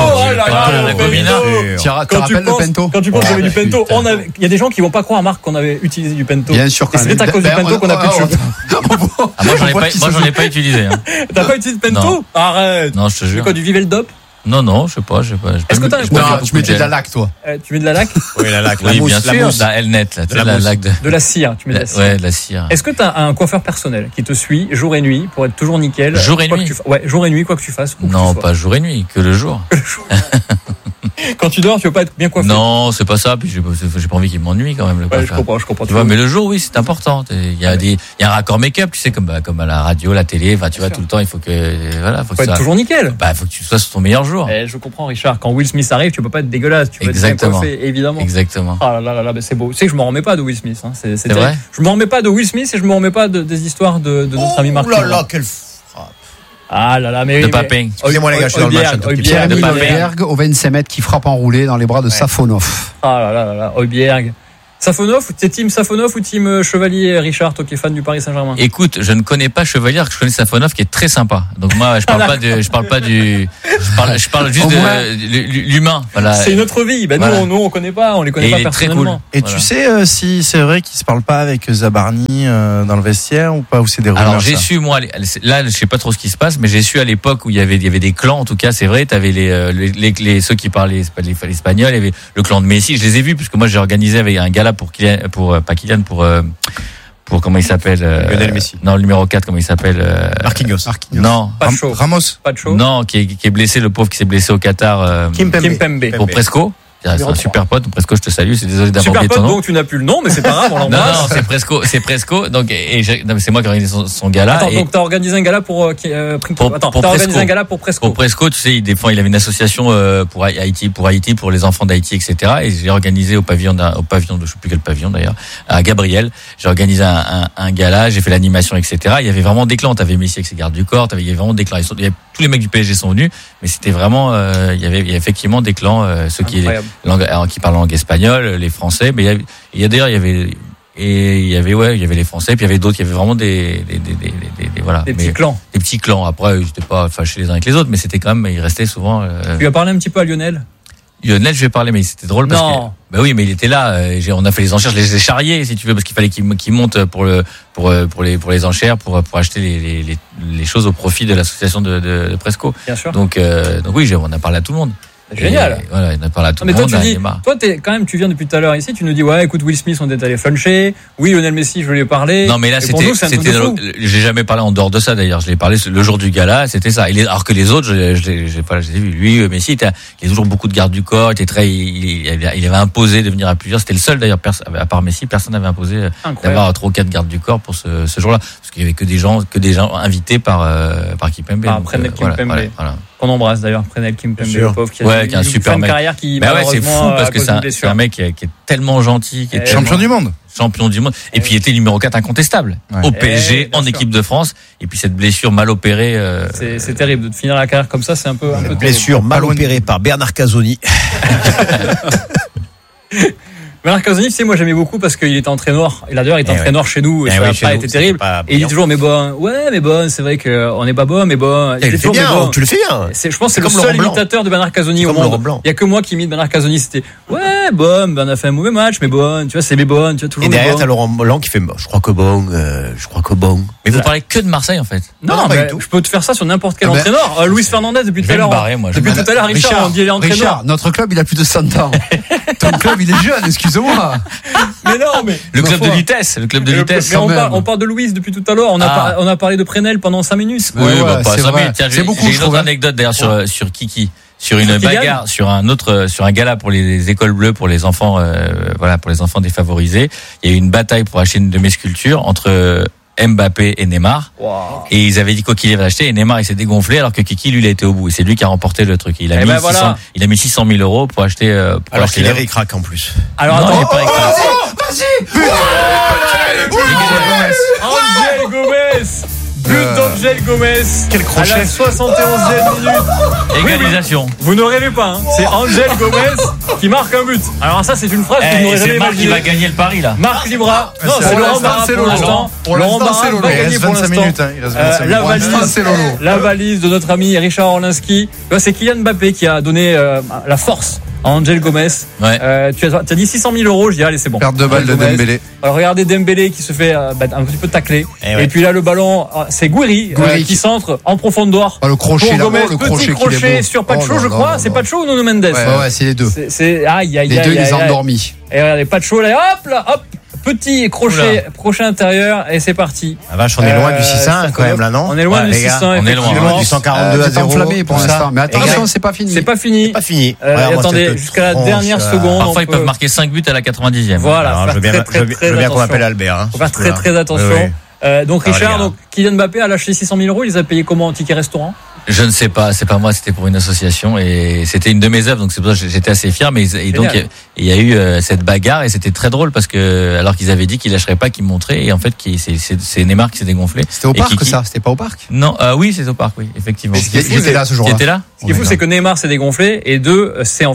Pento. Quand tu penses qu'il y avait du Pento, il y a des gens qui vont pas croire, Marc, qu'on avait utilisé du Pento. Bien sûr. Et c'est à cause du Pento qu'on a plus de cheveux. Moi j'en ai pas utilisé. T'as pas utilisé de Pento? Arrête. Non, je te jure. C'est quoi, du Viveldop? Non, je sais pas. Est-ce que tu mettais de la laque, toi? Tu mets de la laque? Oui, la laque. Oui, bien sûr. La Elnet, la laque de la cire. Tu mets de la cire. Ouais, de la cire. Est-ce que t'as un coiffeur personnel qui te suit jour et nuit pour être toujours nickel? Jour et nuit? Jour et nuit, quoi que tu fasses. Non, pas jour et nuit, que le jour. Quand tu dors, tu veux pas être bien coiffé? Non, c'est pas ça. Puis j'ai pas envie qu'il m'ennuie quand même le coiffeur. Je comprends. Tu vois, mais le jour, oui, c'est important. Il y a un raccord make-up, tu sais, comme à la radio, la télé. Enfin, tu vois, tout le temps, il faut que faut être toujours nickel. Faut que tu sois sur ton meilleur jour. Je comprends, Richard. Quand Will Smith arrive, tu peux pas être dégueulasse. Tu peux être bien coiffé, évidemment. Exactement. Ah là, c'est beau. Tu sais que je m'en remets pas de Will Smith. C'est vrai. Je m'en remets pas de Will Smith et je m'en remets pas des histoires de notre ami Marc. Oh là là, quelle frappe. Ah là là, mais de Papin. Excusez-moi les gars, je suis dans le match. Pierre Højbjerg au 25 mètres qui frappe enroulé dans les bras de Safonov. Ah là là, Højbjerg. Safonov, t'es team Safonov ou team Chevalier, Richard, toi qui es fan du Paris Saint-Germain? Écoute, je ne connais pas Chevalier, je connais Safonov qui est très sympa. Donc moi, je parle juste de l'humain. Voilà. C'est une autre vie. Ben voilà. nous, on connaît pas, on les connaît pas personnellement. Et voilà. Tu sais si c'est vrai qu'ils se parlent pas avec Zabarni dans le vestiaire ou pas, ou c'est des rumeurs? Alors j'ai su, moi, là, je sais pas trop ce qui se passe, mais j'ai su à l'époque où il y avait des clans. En tout cas, c'est vrai, t'avais ceux qui parlaient l'espagnol, il y avait le clan de Messi. Je les ai vus puisque moi j'ai organisé avec un gala pour comment il s'appelle Lionel Messi. Non, le numéro 4, comment il s'appelle Marquinhos. Non, Ramos. Non, qui est blessé, le pauvre qui s'est blessé au Qatar. Kimpembe. Pour Presco. C'est un super pote, Presco, je te salue, c'est désolé d'avoir oublié ton nom. Super pote, donc tu n'as plus le nom, mais c'est pas grave, on l'embrasse. Non, c'est Presco, donc, c'est moi qui ai organisé son gala. Attends, donc t'as organisé un gala pour organisé un gala pour Presco. Pour Presco, tu sais, il avait une association, pour Haïti, pour les enfants d'Haïti, etc. Et j'ai organisé au pavillon de, je sais plus quel pavillon d'ailleurs, à Gabriel. J'ai organisé un gala, j'ai fait l'animation, etc. Il y avait vraiment des clans, t'avais Messi avec ses gardes du corps, il y avait vraiment des clans. Tous les mecs du PSG sont venus, mais c'était vraiment, il y avait effectivement des clans, ceux qui parlent langue espagnole, les Français, mais il y avait les Français, puis il y avait d'autres, il y avait vraiment des petits clans. Après, ils n'étaient pas fâchés les uns avec les autres, mais c'était quand même, ils restaient souvent. Tu as parlé un petit peu à Lionel? Lionel, je vais parler, mais c'était drôle parce que, bah oui, mais il était là. On a fait les enchères, je les ai charriés, si tu veux, parce qu'il fallait qu'il monte pour les enchères, pour acheter les choses au profit de l'association de Presco. Bien sûr. Donc oui, on a parlé à tout le monde. Génial. Et voilà, on a parlé à tout le monde. Toi, tu viens depuis tout à l'heure ici, tu nous dis, ouais, écoute, Will Smith, on est allé fluncher. Oui, Lionel Messi, je lui ai parlé. Non, mais là, j'ai jamais parlé en dehors de ça, d'ailleurs. Je l'ai parlé le jour du gala, c'était ça. Alors que les autres, je les ai vus. Lui, Messi, il a toujours beaucoup de garde du corps, il avait imposé de venir à plusieurs. C'était le seul, d'ailleurs, à part Messi, personne n'avait imposé d'avoir 3 ou 4 gardes du corps pour ce jour-là. Parce qu'il y avait que des gens invités par Kimpembe. Prenel Kimpembe. Voilà. On embrasse d'ailleurs Prenel Kimpembe, le pauvre qui a un super mec. Carrière qui c'est fou parce que c'est un mec qui est tellement gentil, qui est champion du monde. Et puis il était numéro 4 incontestable au PSG, en équipe de France. Et puis cette blessure mal opérée. C'est terrible de finir la carrière comme ça, c'est un peu blessure mal opérée par Bernard Casoni. Bernard Casoni, tu sais, moi j'aimais beaucoup parce qu'il était entraîneur. Il a d'ailleurs été entraîneur chez nous et ça n'a pas été terrible. Et il dit toujours, mais bon, c'est vrai qu'on n'est pas bon, mais bon. Tu le fais bien. Je pense que c'est le seul imitateur de Bernard Casoni au monde. Il y a que moi qui imite Bernard Casoni. C'était, on a fait un mauvais match, mais bon, tu vois, c'est mais bon, tu vois, toujours. Et derrière, t'as Laurent Blanc qui fait, je crois que bon. Mais vous parlez que de Marseille, en fait. Non, mais je peux te faire ça sur n'importe quel entraîneur. Luis Fernandez, depuis tout à l'heure. Depuis tout à l'heure, Richard, on dit il est entraîneur. Richard, notre club, il a plus de 100 ans. Ton club, il est jeune, excuse-moi. Mais non, mais. Le club de vitesse. Mais on parle de Louise depuis tout à l'heure. On a parlé de Prenel pendant 5 minutes. Oui, pas 5 minutes. Tiens, j'ai une autre anecdote d'ailleurs sur Kiki. Sur une bagarre, sur un gala pour les écoles bleues, pour les enfants, pour les enfants défavorisés. Il y a eu une bataille pour acheter une de mes sculptures entre Mbappé et Neymar. Wow. Et ils avaient dit quoi qu'il allait l'acheter, et Neymar il s'est dégonflé alors que Kiki lui il a été au bout, et c'est lui qui a remporté le truc. Il a mis 600 000 euros pour acheter alors qu'il est ric-rac en plus. Alors attends, il est pas ric-rac. Angel Gomez. But d'Angel Gomez. Quel crochet. À la 71e minute. Égalisation. Vous ne rêvez pas, c'est Angel Gomez qui marque un but. Alors ça, c'est une phrase que vous n'aurez jamais imaginée. C'est Marc qui va gagner le pari là. Marc Libra. Non, c'est Laurent Barra pour l'instant. Laurent Barra va gagner pour l'instant. La valise de notre ami Richard Orlinski. C'est Kylian Mbappé qui a donné la force à Angel Gomez. Ouais. Tu as dit 600 000 euros, je dis allez c'est bon. Perte de balle de Dembélé. Alors regardez Dembélé qui se fait un petit peu tacler. Et puis là le ballon, c'est Gouiri qui centre en profondeur. Le crochet là, le crochet sur Pacho, je crois. C'est Pacho ou Nuno Mendes? Ouais, c'est les deux. C'est aïe. Les deux, ils ont endormis. Et regardez Pacho là, hop. Petit crochet intérieur et c'est parti. Ah vache, on est loin du 6-1 quand même là, non? On est loin du 6-1. On est loin du 142 à 0. Enflammé pour l'instant. Mais attention, c'est pas fini. C'est pas fini. Attendez, jusqu'à la dernière seconde. Parfois ils peuvent marquer 5 buts à la 90e. Voilà. Je veux bien qu'on appelle Albert. Faut faire très attention. Donc Richard, Kylian Mbappé a lâché 600 000 euros. Il les a payés comment en ticket restaurant? Je ne sais pas, c'est pas moi, c'était pour une association et c'était une de mes œuvres, donc c'est pour ça que j'étais assez fier. Mais donc il y a eu cette bagarre et c'était très drôle parce que alors qu'ils avaient dit qu'ils lâcheraient pas, qu'ils montraient et en fait c'est Neymar qui s'est dégonflé. C'était au parc ça, c'était pas au parc? Non, oui c'est au parc, oui effectivement. J'étais là ce jour-là. J'étais là. Ce qui est fou, c'est que Neymar s'est dégonflé et c'est en fait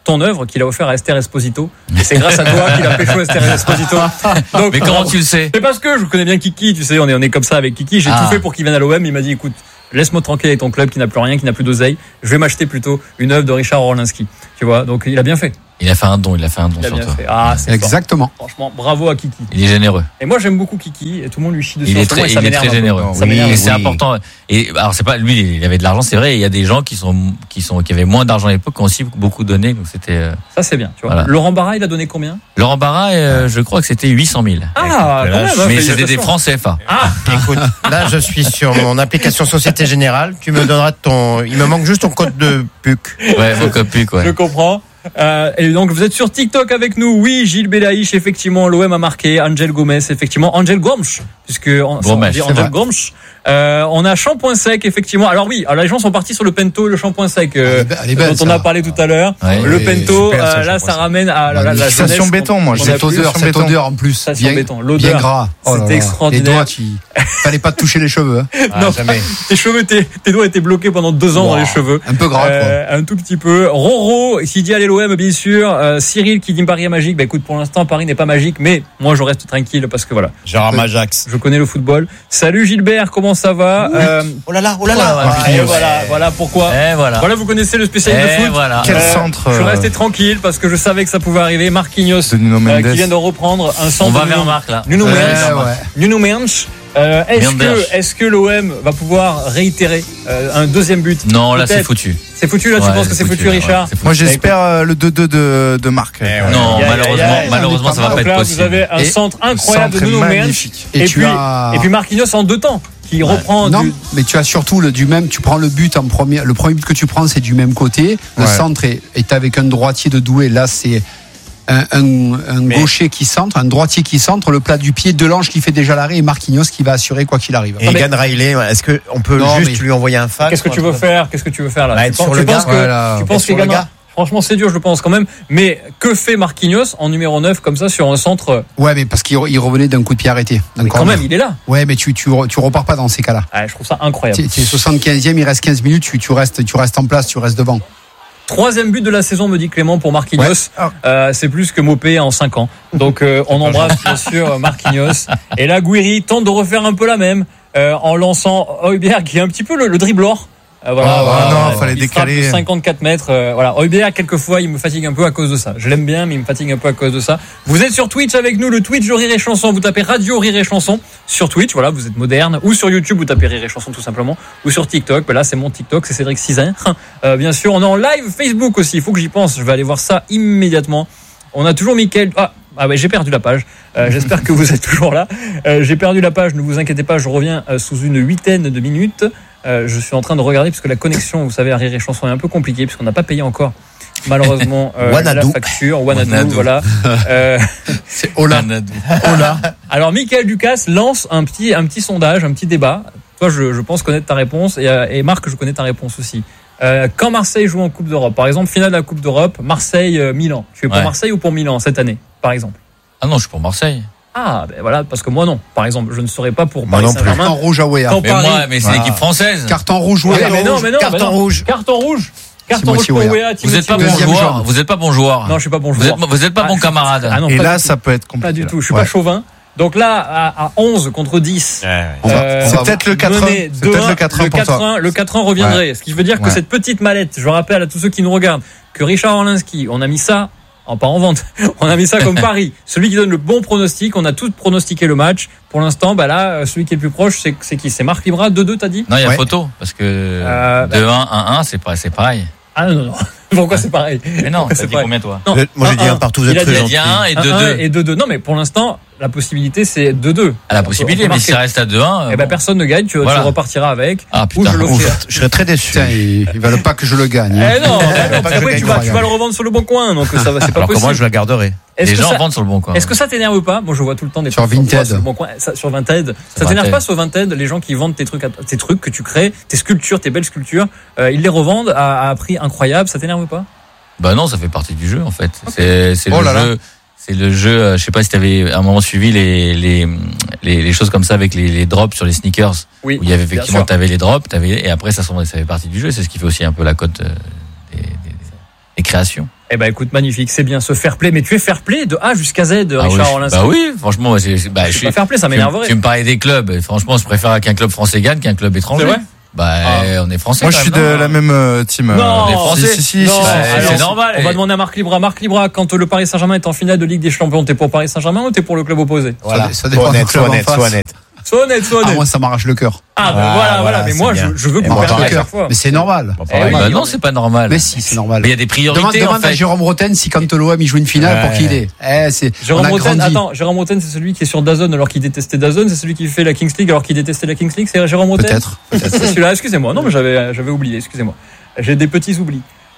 ton œuvre qu'il a offert à Esther Esposito. Et c'est grâce à toi qu'il a pécho Esther Esposito. Donc, mais comment tu le sais? C'est parce que je connais bien Kiki, tu sais, on est comme ça avec Kiki. J'ai tout fait pour qu'il vienne à l'OM. Il m'a dit, écoute, laisse-moi tranquille avec ton club qui n'a plus rien, qui n'a plus d'oseille. Je vais m'acheter plutôt une œuvre de Richard Orlinski. Tu vois, donc il a bien fait. Il a fait un don sur toi. Ah, c'est exactement. Fort. Franchement, bravo à Kiki. Il est généreux. Et moi, j'aime beaucoup Kiki. Et tout le monde lui chie dessus. Il est très généreux. Et c'est important. Et alors, c'est pas lui, il avait de l'argent, c'est vrai. Il y a des gens qui avaient moins d'argent à l'époque, qui ont aussi beaucoup donné. Donc c'était. Ça, c'est bien. Tu vois. Voilà. Laurent Barra, il a donné combien? Laurent Barra, je crois que c'était 800 000. Ah, quand même, mais c'était des francs CFA. Ah, écoute, là, je suis sur mon application Société Générale. Tu me donneras il me manque juste ton code de PUC. Ouais, mon code PUC, ouais. Je comprends. Et donc vous êtes sur TikTok avec nous. Oui, Gilles Belaïch, effectivement, l'OM a marqué. Angel Gomez, effectivement. Angel Gomes, puisque on dit Angel Gomes. On a Shampoing Sec, effectivement. Alors oui, les gens sont partis sur le Pento et le Shampoing Sec dont on a parlé tout à l'heure. Ouais, le Pento, super, là, ça ramène à la station béton, moi. Cette odeur en plus, bien gras. C'était extraordinaire. Fallait pas te toucher les cheveux. Non, jamais. Tes doigts étaient bloqués pendant 2 ans dans les cheveux. Un peu gras, quoi. Un tout petit peu. Roro, qui dit allez l'OM, bien sûr. Cyril qui dit Paris est magique. Bah écoute, pour l'instant, Paris n'est pas magique, mais moi, je reste tranquille parce que voilà. Genre Majax. Je connais le football. Salut Gilbert, comment ça va? Oh là là. Voilà pourquoi. Voilà, vous connaissez le spécialiste de foot. Voilà. Quel centre. Je suis resté tranquille parce que je savais que ça pouvait arriver. Marquinhos, qui vient de reprendre un centre. On va vers Marc, là. Nuno Mendes. Est-ce que l'OM va pouvoir réitérer un deuxième but? Non, là c'est foutu. C'est foutu là, tu penses que c'est foutu, Richard? Moi j'espère le 2-2 de Marc. Non, malheureusement ça va pas être possible. Vous avez un centre incroyable de Nuno Mendes et puis Marquinhos en 2 temps qui reprend. Non, mais tu as surtout du même. Tu prends le but en premier. Le premier but que tu prends, c'est du même côté. Le centre est avec un droitier de Douai. Là, c'est un gaucher qui centre, un droitier qui centre, le plat du pied, Delange qui fait déjà l'arrêt et Marquinhos qui va assurer quoi qu'il arrive. Et Egan Riley, est-ce qu'on peut lui envoyer un fax? Qu'est-ce que tu veux faire là? Tu penses que Egan, franchement c'est dur, je pense quand même, mais que fait Marquinhos en numéro 9 comme ça sur un centre? Ouais, mais parce qu'il revenait d'un coup de pied arrêté. Mais quand même, il est là. Ouais, mais tu repars pas dans ces cas-là. Ouais, je trouve ça incroyable. T'es 75e, il reste 15 minutes, tu restes en place, tu restes devant. 3e but de la saison, me dit Clément, pour Marquinhos. C'est plus que Mopé en 5 ans. Donc on embrasse bien sûr Marquinhos. Et là, Guiri tente de refaire un peu la même en lançant Højbjerg qui est un petit peu le dribbleur. Non, fallait décaler. 54 mètres. Højbjerg, quelquefois, il me fatigue un peu à cause de ça. Je l'aime bien, mais il me fatigue un peu à cause de ça. Vous êtes sur Twitch avec nous, le Twitch de Rire et Chanson. Vous tapez Radio Rire et Chanson sur Twitch. Voilà, vous êtes moderne. Ou sur YouTube, vous tapez Rire et Chanson tout simplement. Ou sur TikTok. Là, c'est mon TikTok, c'est Cédric Cizin. Bien sûr, on est en live Facebook aussi. Il faut que j'y pense. Je vais aller voir ça immédiatement. On a toujours Mickaël. J'ai perdu la page. J'espère que vous êtes toujours là. J'ai perdu la page. Ne vous inquiétez pas. Je reviens sous une 8aine de minutes. Je suis en train de regarder puisque la connexion, vous savez, à Rire et Chanson est un peu compliquée puisqu'on n'a pas payé encore malheureusement la facture. Wanadoo, voilà. C'est Ola. Alors Michael Ducasse lance un petit sondage, un petit débat. Toi, je pense connaître ta réponse et Marc, je connais ta réponse aussi. Quand Marseille joue en Coupe d'Europe, par exemple, finale de la Coupe d'Europe, Marseille-Milan. Tu es pour Marseille ou pour Milan cette année, par exemple? Ah non, je suis pour Marseille. Ah, ben voilà, parce que moi non. Par exemple, je ne serais pas pour Paris Saint-Germain. Carton rouge à Wea. Mais c'est l'équipe française. Carton rouge, Wea. Carton rouge pour Wea. Vous n'êtes pas bon joueur. Vous n'êtes pas bon joueur. Non, je suis pas bon joueur. Vous n'êtes pas bon camarade. Ah non, et là, ça peut être compliqué. Pas du tout. Je suis pas chauvin. Donc là, à 11 contre 10, c'est peut-être le 4-1. C'est peut-être le 4-1 pour toi. Le 4-1 reviendrait. Ce qui veut dire que cette petite mallette, je rappelle à tous ceux qui nous regardent, que Richard Orlinski, on a mis ça, pas en vente, on a mis ça comme pari. Celui qui donne le bon pronostic, on a tous pronostiqué le match. Pour l'instant, là, celui qui est le plus proche, c'est qui? C'est Marc Libra, 2-2, t'as dit? Non, il y a photo, parce que 2-1, 1-1, c'est pareil. Ah non. Pourquoi c'est pareil? Mais non, t'as dit combien toi? Non, moi j'ai dit un partout, vous êtes très gentil. 1 et 2-2. Et 2-2. Non, mais pour l'instant, la possibilité c'est 2-2. La possibilité, mais si ça reste à 2-1. Personne ne gagne, tu repartiras avec. Ah putain, je serais très déçu. Ils veulent pas que je le gagne. Non, après tu vas le revendre sur le bon coin, donc ça va, c'est pas alors possible. Alors que moi je la garderai. Les gens vendent sur le bon coin. Est-ce que ça t'énerve pas? Moi je vois tout le temps des sur Vinted. Sur le bon coin, sur Vinted. Ça t'énerve pas sur Vinted, les gens qui vendent tes trucs que tu crées, tes sculptures, tes belles sculptures, ils les revendent à prix incroyable, ça t'énerve pas? Bah non, ça fait partie du jeu en fait. C'est le jeu. Je sais pas si t'avais à un moment suivi les choses comme ça avec les drops sur les sneakers. Oui. Où il y avait effectivement, t'avais les drops, et après ça fait partie du jeu. C'est ce qui fait aussi un peu la cote des créations. Eh ben écoute, magnifique, c'est bien ce fair play. Mais tu es fair play de A jusqu'à Z, Richard Orlinski. Bah oui, franchement, je suis pas fair play, ça m'énerverait. Tu me parlais des clubs. Et franchement, je préfère qu'un club français gagne qu'un club étranger. C'est vrai? On est français. Moi, je suis de la même team. Non, on est français. Si. C'est normal. On va demander à Marc Libra. Marc Libra, quand le Paris Saint-Germain est en finale de Ligue des Champions, t'es pour Paris Saint-Germain ou t'es pour le club opposé? Voilà, ça dépend du club en face. Sois honnête. Moi, ça m'arrache le cœur. Voilà. Mais moi, je veux qu'on perde à chaque fois. Mais c'est normal. Non, c'est pas normal. Mais si, c'est normal. Mais il y a des priorités. Demande à Jérôme Roten si quand l'OM il joue une finale pour qui il est. Jérôme Roten, c'est celui qui est sur DAZN alors qu'il détestait DAZN. C'est celui qui fait la Kings League alors qu'il détestait la Kings League. C'est Jérôme Roten. Peut-être. C'est celui-là. Excusez-moi. Non, mais j'avais oublié. Excusez-moi. J'ai des petits oublis.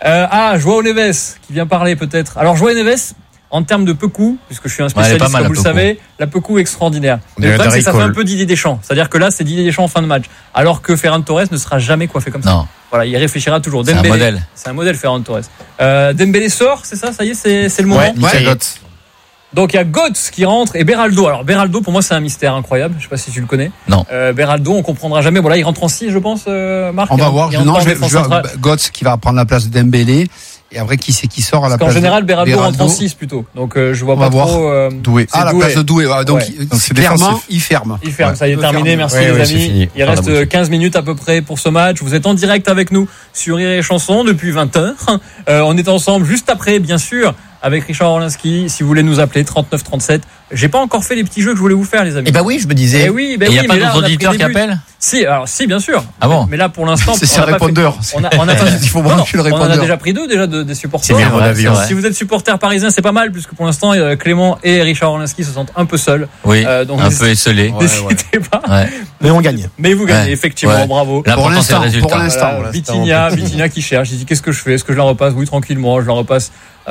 Joao Neves qui vient parler peut-être. Alors Joao Neves. En termes de Pekou, puisque je suis un spécialiste, comme vous le savez, la Pekou est extraordinaire. Le problème, c'est que ça fait un peu Didier Deschamps. C'est-à-dire que là, c'est Didier Deschamps en fin de match. Alors que Ferran Torres ne sera jamais coiffé comme ça. Non. Voilà, il réfléchira toujours. C'est un modèle. C'est un modèle, Ferran Torres. Dembélé sort, c'est ça? Ça y est, c'est le moment? Ouais. Donc il y a Götze qui rentre et Beraldo. Alors Beraldo, pour moi, c'est un mystère incroyable. Je sais pas si tu le connais. Non. Beraldo, on comprendra jamais. Voilà, il rentre en 6, je pense, Marc. On va voir. Non, je vais Götze qui va prendre la place de Dembélé. Et après, qui c'est qui sort à la place? En général, Beraldo rentre en 6 plutôt. Donc, je vois pas trop. Doué. La place de Doué. Donc, clairement, il ferme. Il ferme. Ça y est, terminé. Merci, les amis. Il reste 15 minutes à peu près pour ce match. Vous êtes en direct avec nous sur Rire et Chanson depuis 20h. On est ensemble juste après, bien sûr, avec Richard Orlinski. Si vous voulez nous appeler, 39 37. J'ai pas encore fait les petits jeux que je voulais vous faire, les amis. Oui, je me disais. Il y a pas d'autres auditeurs qui appellent? Si, bien sûr. Ah bon? Mais là, pour l'instant, c'est un répondeur. Il faut brancher le répondeur. On en a déjà pris 2 des supporters. Si vous êtes supporter parisien, c'est pas mal, puisque pour l'instant, Clément et Richard Orlinski se sentent un peu seuls. Oui, donc un peu esselés. N'hésitez pas. Mais on gagne. Mais vous gagnez, effectivement, bravo. L'important, c'est le résultat. Pour l'instant. Vitinha qui cherche. Il dit, qu'est-ce que je fais? Est-ce que je la repasse? Oui, tranquillement, je la repasse.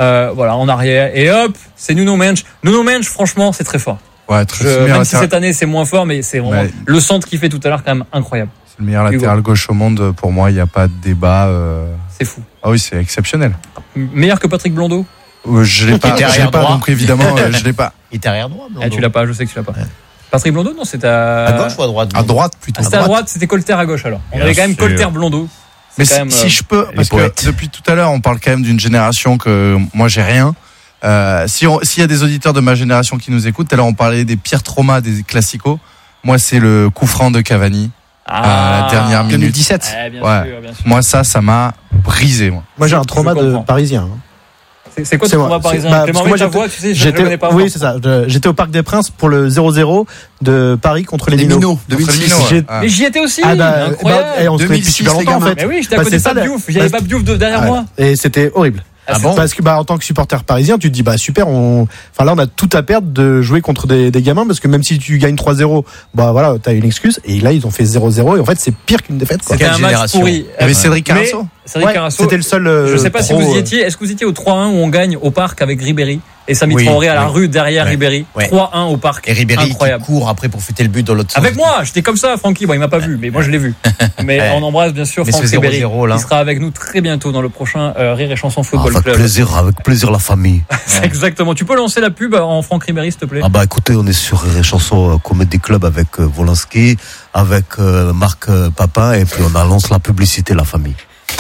En arrière. Et hop, c'est Nuno Mendes. Nuno Mendes, franchement, c'est très fort. Ouais, même si cette année c'est moins fort, mais c'est vraiment le centre qu'il fait tout à l'heure quand même incroyable. C'est le meilleur latéral gauche au monde. Pour moi, il n'y a pas de débat. C'est fou. Ah oui, c'est exceptionnel. Meilleur que Patrick Blondeau? Je l'ai pas. Donc évidemment, je l'ai pas. Il était arrière droit. Tu l'as pas. Je sais que tu l'as pas. Patrick Blondeau, non, c'était à gauche ou à droite? À droite plutôt. C'était à droite. C'était Colter à gauche alors. On avait quand même Colter Blondeau. Mais si je peux, parce que depuis tout à l'heure, on parle quand même d'une génération que moi j'ai rien. S'il y a des auditeurs de ma génération qui nous écoutent, tout à l'heure on parlait des pires traumas des classicos. Moi, c'est le coup franc de Cavani à la dernière minute. 2017. Bien sûr. Moi, ça m'a brisé. Moi, j'ai un trauma de parisien. C'est quoi ton trauma parisien? Clément, ta voix, tu sais, je connais pas. Oui, c'est ça. J'étais au Parc des Princes pour le 0-0 de Paris contre les Minots. 2006. Mais j'y étais aussi. Incroyable. On se fait depuis super longtemps, en fait. Mais oui, j'étais à côté de Pape Diouf. J'avais Pape Diouf derrière moi. Et c'était horrible. Parce que en tant que supporter parisien, tu te dis super, là on a tout à perdre de jouer contre des gamins, parce que même si tu gagnes 3-0, t'as une excuse, et là ils ont fait 0-0 et en fait c'est pire qu'une défaite, quoi. C'était un match pourri. Il y avait Cédric Carasso. C'était le seul. Je sais pas si vous y étiez. Est-ce que vous étiez au 3-1 où on gagne au Parc avec Ribéry et Samy Traoré à la rue derrière Ribéry? 3-1 au Parc. Et Ribéry incroyable. Qui court après pour fêter le but dans l'autre sens. Avec moi, j'étais comme ça, Francky. Il m'a pas vu, mais moi je l'ai vu. Mais on embrasse bien sûr Franck Ribéry. Il sera avec nous très bientôt dans le prochain Rire et Chanson Football Club. Avec plaisir la famille. Exactement. Tu peux lancer la pub en Franck Ribéry, s'il te plaît? Écoutez, on est sur Rire et Chanson Comedy Club avec Wolanski, avec Marc Papin, et puis on annonce la publicité, la famille.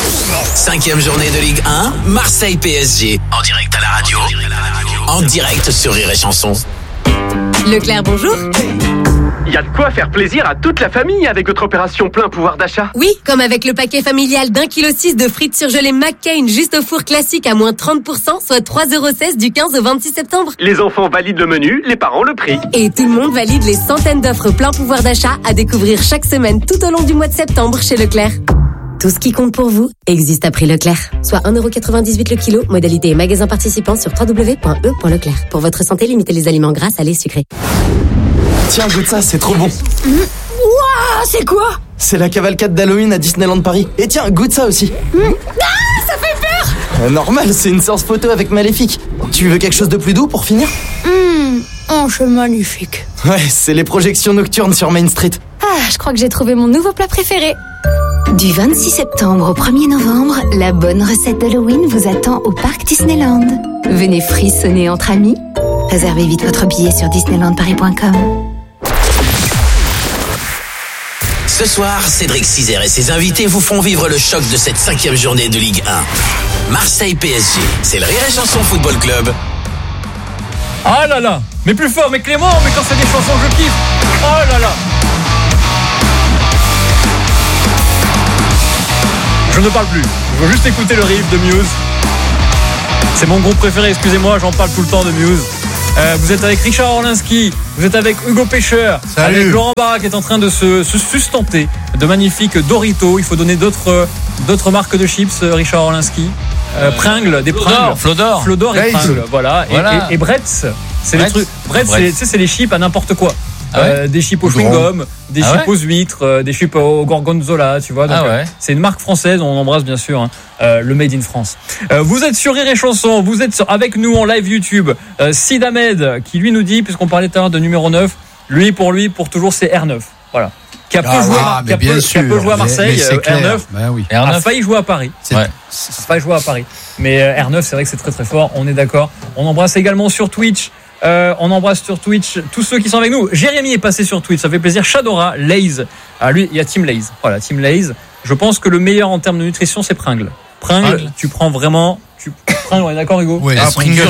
5e journée de Ligue 1, Marseille PSG, en direct à la radio, en direct sur Rire et Chanson. Leclerc, bonjour. Il y a de quoi faire plaisir à toute la famille avec votre opération plein pouvoir d'achat. Oui, comme avec le paquet familial d'1,6 kg de frites surgelées McCain juste au four classique à moins 30%, soit 3,16€ du 15 au 26 septembre. Les enfants valident le menu, les parents le prix. Et tout le monde valide les centaines d'offres plein pouvoir d'achat à découvrir chaque semaine tout au long du mois de septembre chez Leclerc. Tout ce qui compte pour vous existe à prix Leclerc. Soit 1,98€ le kilo, modalité et magasin participant sur www.e.leclerc. Pour votre santé, limitez les aliments gras, salés, sucrés. Tiens, goûte ça, c'est trop bon. Wouah, c'est quoi? C'est la cavalcade d'Halloween à Disneyland Paris. Et tiens, goûte ça aussi. Ah, ça fait peur. Normal, c'est une séance photo avec Maléfique. Tu veux quelque chose de plus doux pour finir? Oh, c'est magnifique. Ouais, c'est les projections nocturnes sur Main Street. Ah, je crois que j'ai trouvé mon nouveau plat préféré. Du 26 septembre au 1er novembre, la bonne recette d'Halloween vous attend au parc Disneyland. Venez frissonner entre amis. Réservez vite votre billet sur disneylandparis.com. Ce soir, Cédric Cizer et ses invités vous font vivre le choc de cette 5e journée de Ligue 1. Marseille PSG, c'est le Rire et Chanson Football Club. Ah là là, mais plus fort, mais Clément, mais quand c'est des chansons je kiffe. Oh là là. Je ne parle plus, je veux juste écouter le riff de Muse. C'est mon groupe préféré, excusez-moi, j'en parle tout le temps de Muse. Vous êtes avec Richard Orlinski, vous êtes avec Hugo Pêcheur, avec Laurent Barra qui est en train de se sustenter de magnifiques Doritos. Il faut donner d'autres marques de chips, Richard Orlinski. Pringles, des Pringles. Flodor et Pringles. Voilà. Et Bretz, c'est les trucs. Bretz, c'est les chips à n'importe quoi. Des chips au chewing-gum, des chips aux huîtres, des chips au gorgonzola, tu vois. Donc, c'est une marque française, on embrasse bien sûr le Made in France. Vous êtes sur Rire et Chanson, vous êtes avec nous en live YouTube. Sid Ahmed qui lui nous dit, puisqu'on parlait tout à l'heure de numéro 9, pour toujours c'est R9. Voilà. Qui a peu joué à Marseille, R9, a failli jouer à Paris. Pas joué à Paris. Mais R9, c'est vrai que c'est très très fort, on est d'accord. On embrasse également sur Twitch. On embrasse sur Twitch tous ceux qui sont avec nous. Jérémy est passé sur Twitch, ça fait plaisir. Shadora, Lay's. Lui, il y a Team Lay's. Voilà, Team Lay's. Je pense que le meilleur en termes de nutrition, c'est Pringles. Pringles, tu prends vraiment. Pringles, on est d'accord, Hugo? Oui,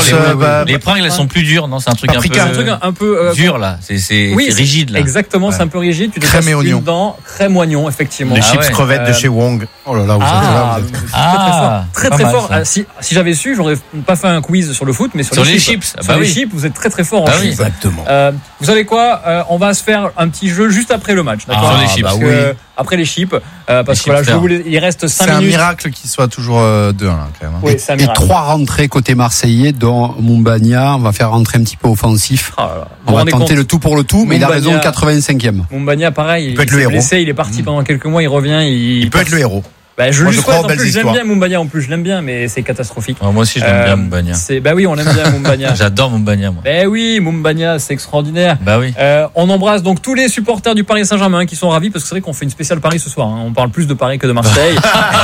les Pringles, elles sont plus dures, non? C'est un truc un peu dur, là. C'est rigide, là. Exactement, c'est un peu rigide. Tu crème et oignon. Crème oignon, effectivement. Les chips crevettes de chez Wong. Oh là là, vous êtes très très fort. Si j'avais su, j'aurais pas fait un quiz sur le foot, mais sur les chips. Sur les chips, vous êtes très très fort en chips. Exactement. Vous savez quoi? On va se faire un petit jeu juste après le match. D'accord? Sur les chips. Après les chips, parce que voilà, il reste 5 minutes. C'est un miracle qu'il soit toujours 2-1 là, quand même. Oui, c'est un miracle. Et 3 rentrées côté marseillais, dont Moumbagna. On va faire rentrer un petit peu offensif. On va tenter le tout pour le tout, mais il a raison, 85e. Moumbagna, pareil, il s'est blessé, il est parti pendant quelques mois, il revient. Il peut être le héros. Je lui souhaite, en plus, j'aime bien Moumbagna, en plus, je l'aime bien, mais c'est catastrophique. Moi aussi, je l'aime bien, Moumbagna. Oui, on l'aime bien, Moumbagna. J'adore Moumbagna, moi. Oui, Moumbagna, c'est extraordinaire. Oui. On embrasse donc tous les supporters du Paris Saint-Germain qui sont ravis, parce que c'est vrai qu'on fait une spéciale Paris ce soir. On parle plus de Paris que de Marseille.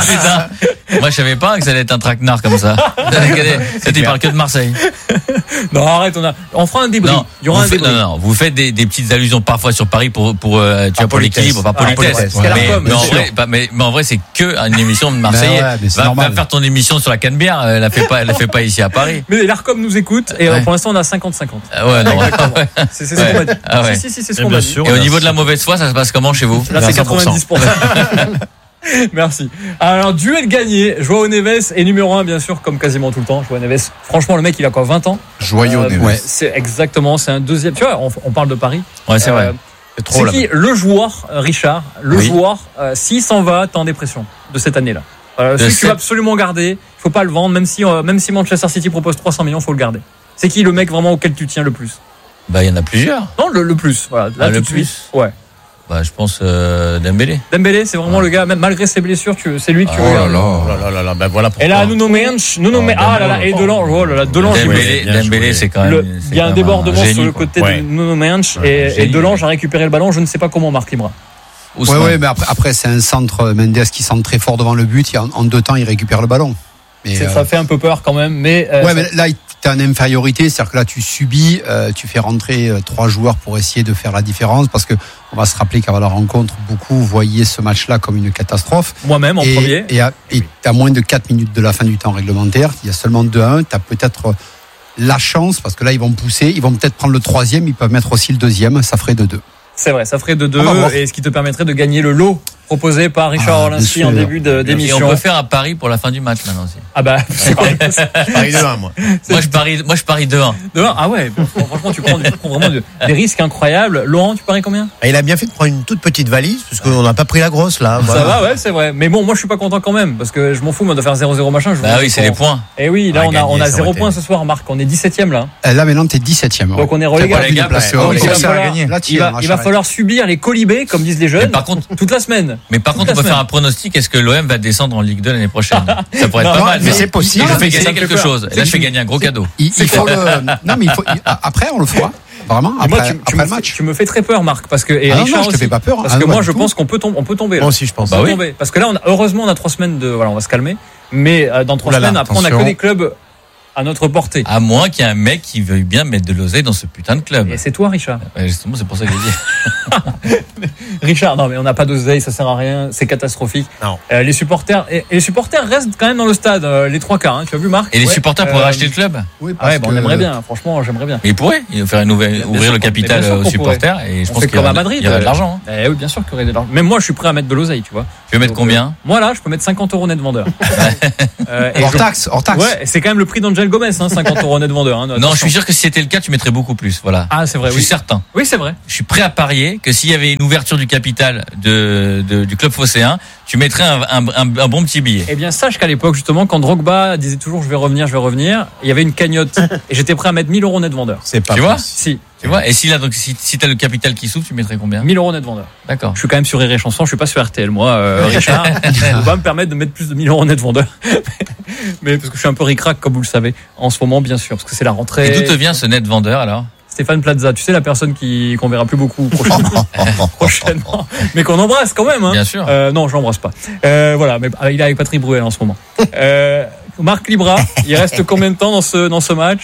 Putain. Moi, je savais pas que ça allait être un traquenard comme ça. Il parle que de Marseille. Non, arrête, on fera un débrief. Non, vous faites des petites allusions parfois sur Paris pour l'équilibre, par politesse. Mais en vrai, c'est que une émission de Marseille. Va faire ton émission sur la Canebière, elle la fait pas ici à Paris. Mais l'Arcom nous écoute et pour l'instant on a 50-50. C'est ce qu'on m'a dit. Si, c'est ce qu'on m'a dit. Et au niveau de la mauvaise foi, ça se passe comment chez vous? Là c'est 90%. Merci. Alors duel gagné, Joao Neves est numéro 1 bien sûr, comme quasiment tout le temps. Joao Neves, franchement le mec il a quoi, 20 ans? Joyeux Neves. C'est exactement, c'est un deuxième. Tu vois, on parle de Paris. Ouais, c'est vrai. C'est qui le joueur, Richard, joueur, s'il s'en va, t'es en dépression de cette année-là. Celui que tu vas absolument garder, il faut pas le vendre, même si Manchester City propose 300 millions, faut le garder. C'est qui le mec vraiment auquel tu tiens le plus? Il y en a plusieurs. Non, le plus. Voilà, là tout de suite. Ouais. Je pense Dembélé. Dembélé, c'est vraiment le gars, même malgré ses blessures, c'est lui que tu regardes. Voilà pourquoi. Et là, Nuno Mendes, et Delange. Dembélé, c'est quand même. Il y a un débordement sur le côté de Nuno Mendes et Delange a récupéré le ballon. Je ne sais pas comment Marc Libra. Oui, mais après c'est un centre, Mendes qui centre très fort devant le but. En 2 temps, il récupère le ballon. Ça fait un peu peur quand même, mais là tu as une infériorité, c'est-à-dire que là tu subis, tu fais rentrer 3 joueurs pour essayer de faire la différence, parce que on va se rappeler qu'à la rencontre, beaucoup voyaient ce match-là comme une catastrophe. Moi-même en premier. Et à moins de 4 minutes de la fin du temps réglementaire, il y a seulement 2-1, tu as peut-être la chance, parce que là ils vont pousser, ils vont peut-être prendre le 3e, ils peuvent mettre aussi le 2e, ça ferait 2-2. C'est vrai, ça ferait 2-2, et ce qui te permettrait de gagner le lot proposé par Richard Orlinski en début d'émission. Et on peut faire un pari pour la fin du match maintenant aussi. C'est quoi? Je parie 2-1 moi. Moi je parie 2-1. 2-1. Ah ouais, franchement tu prends vraiment des risques incroyables. Laurent, tu paries combien? Il a bien fait de prendre une toute petite valise, parce qu'on n'a pas pris la grosse là. Ça va, ouais, c'est vrai. Mais bon, moi je suis pas content quand même, parce que je m'en fous moi de faire 0-0 machin. C'est les points. Et oui, là on a 0 points ce soir, Marc. On est 17e là. Là maintenant t'es 17e. Donc on est relégable. Il va falloir subir les colibés, comme disent les jeunes. Par contre, toute la semaine. Mais par contre, on peut faire un pronostic. Est-ce que l'OM va descendre en Ligue 2 l'année prochaine? Ça pourrait être pas mal. Mais c'est possible. Je fais gagner quelque chose. Là, je fais gagner un gros cadeau. Après, on le fera. Vraiment. Après le match. Tu me fais très peur, Marc, parce que Richard, je te fais pas peur. Parce que moi, je pense qu'on peut tomber. Moi aussi, je pense. Parce que là, heureusement, on a 3 semaines on va se calmer. Mais dans 3 semaines, après, on a que des clubs à notre portée. À moins qu'il y ait un mec qui veuille bien mettre de l'oseille dans ce putain de club. Et c'est toi, Richard. Justement, c'est pour ça que j'ai dit. Richard, non mais on n'a pas d'oseille, ça sert à rien, c'est catastrophique. Non. Les supporters restent quand même dans le stade, les 3 quarts. Hein, tu as vu Marc? Et les supporters pourraient racheter le club? Oui, on aimerait bien. Franchement, j'aimerais bien. Mais ils pourraient faire ouvrir le capital aux supporters et je pense qu'il y aura de l'argent. Oui, bien sûr qu'il y aurait de l'argent. Même moi, je suis prêt à mettre de l'oseille, tu vois. Tu veux mettre combien? Moi là, je peux mettre 50 € net vendeur. Hors taxe. Ouais, c'est quand même le prix d'Angel Gomez, 50 € net vendeur. Non, je suis sûr que si c'était le cas, tu mettrais beaucoup plus. Voilà. Ah, c'est vrai. Je suis certain. Oui, c'est vrai. Je suis prêt à parier que s'il y avait une ouverture du capital du club phocéen, tu mettrais un bon petit billet. Eh bien, sache qu'à l'époque, justement, quand Drogba disait toujours je vais revenir, il y avait une cagnotte et j'étais prêt à mettre 1000 € net vendeur. C'est pas. Tu vois? Si. Tu vois? Et si t'as le capital qui s'ouvre, tu mettrais combien? 1000 € net vendeur. D'accord. Je suis quand même sur Rire et Chanson, je suis pas sur RTL, moi, Richard. Je peux pas me permettre de mettre plus de 1000 € net vendeur. Mais parce que je suis un peu ric-rac, comme vous le savez, en ce moment, bien sûr, parce que c'est la rentrée. Et d'où te vient ce net vendeur, alors? Stéphane Plaza, tu sais, la personne qu'on verra plus beaucoup prochainement, mais qu'on embrasse quand même, hein. Bien sûr. Non, je l'embrasse pas. Voilà, mais il est avec Patrick Bruel en ce moment. Marc Libra, il reste combien de temps dans ce match?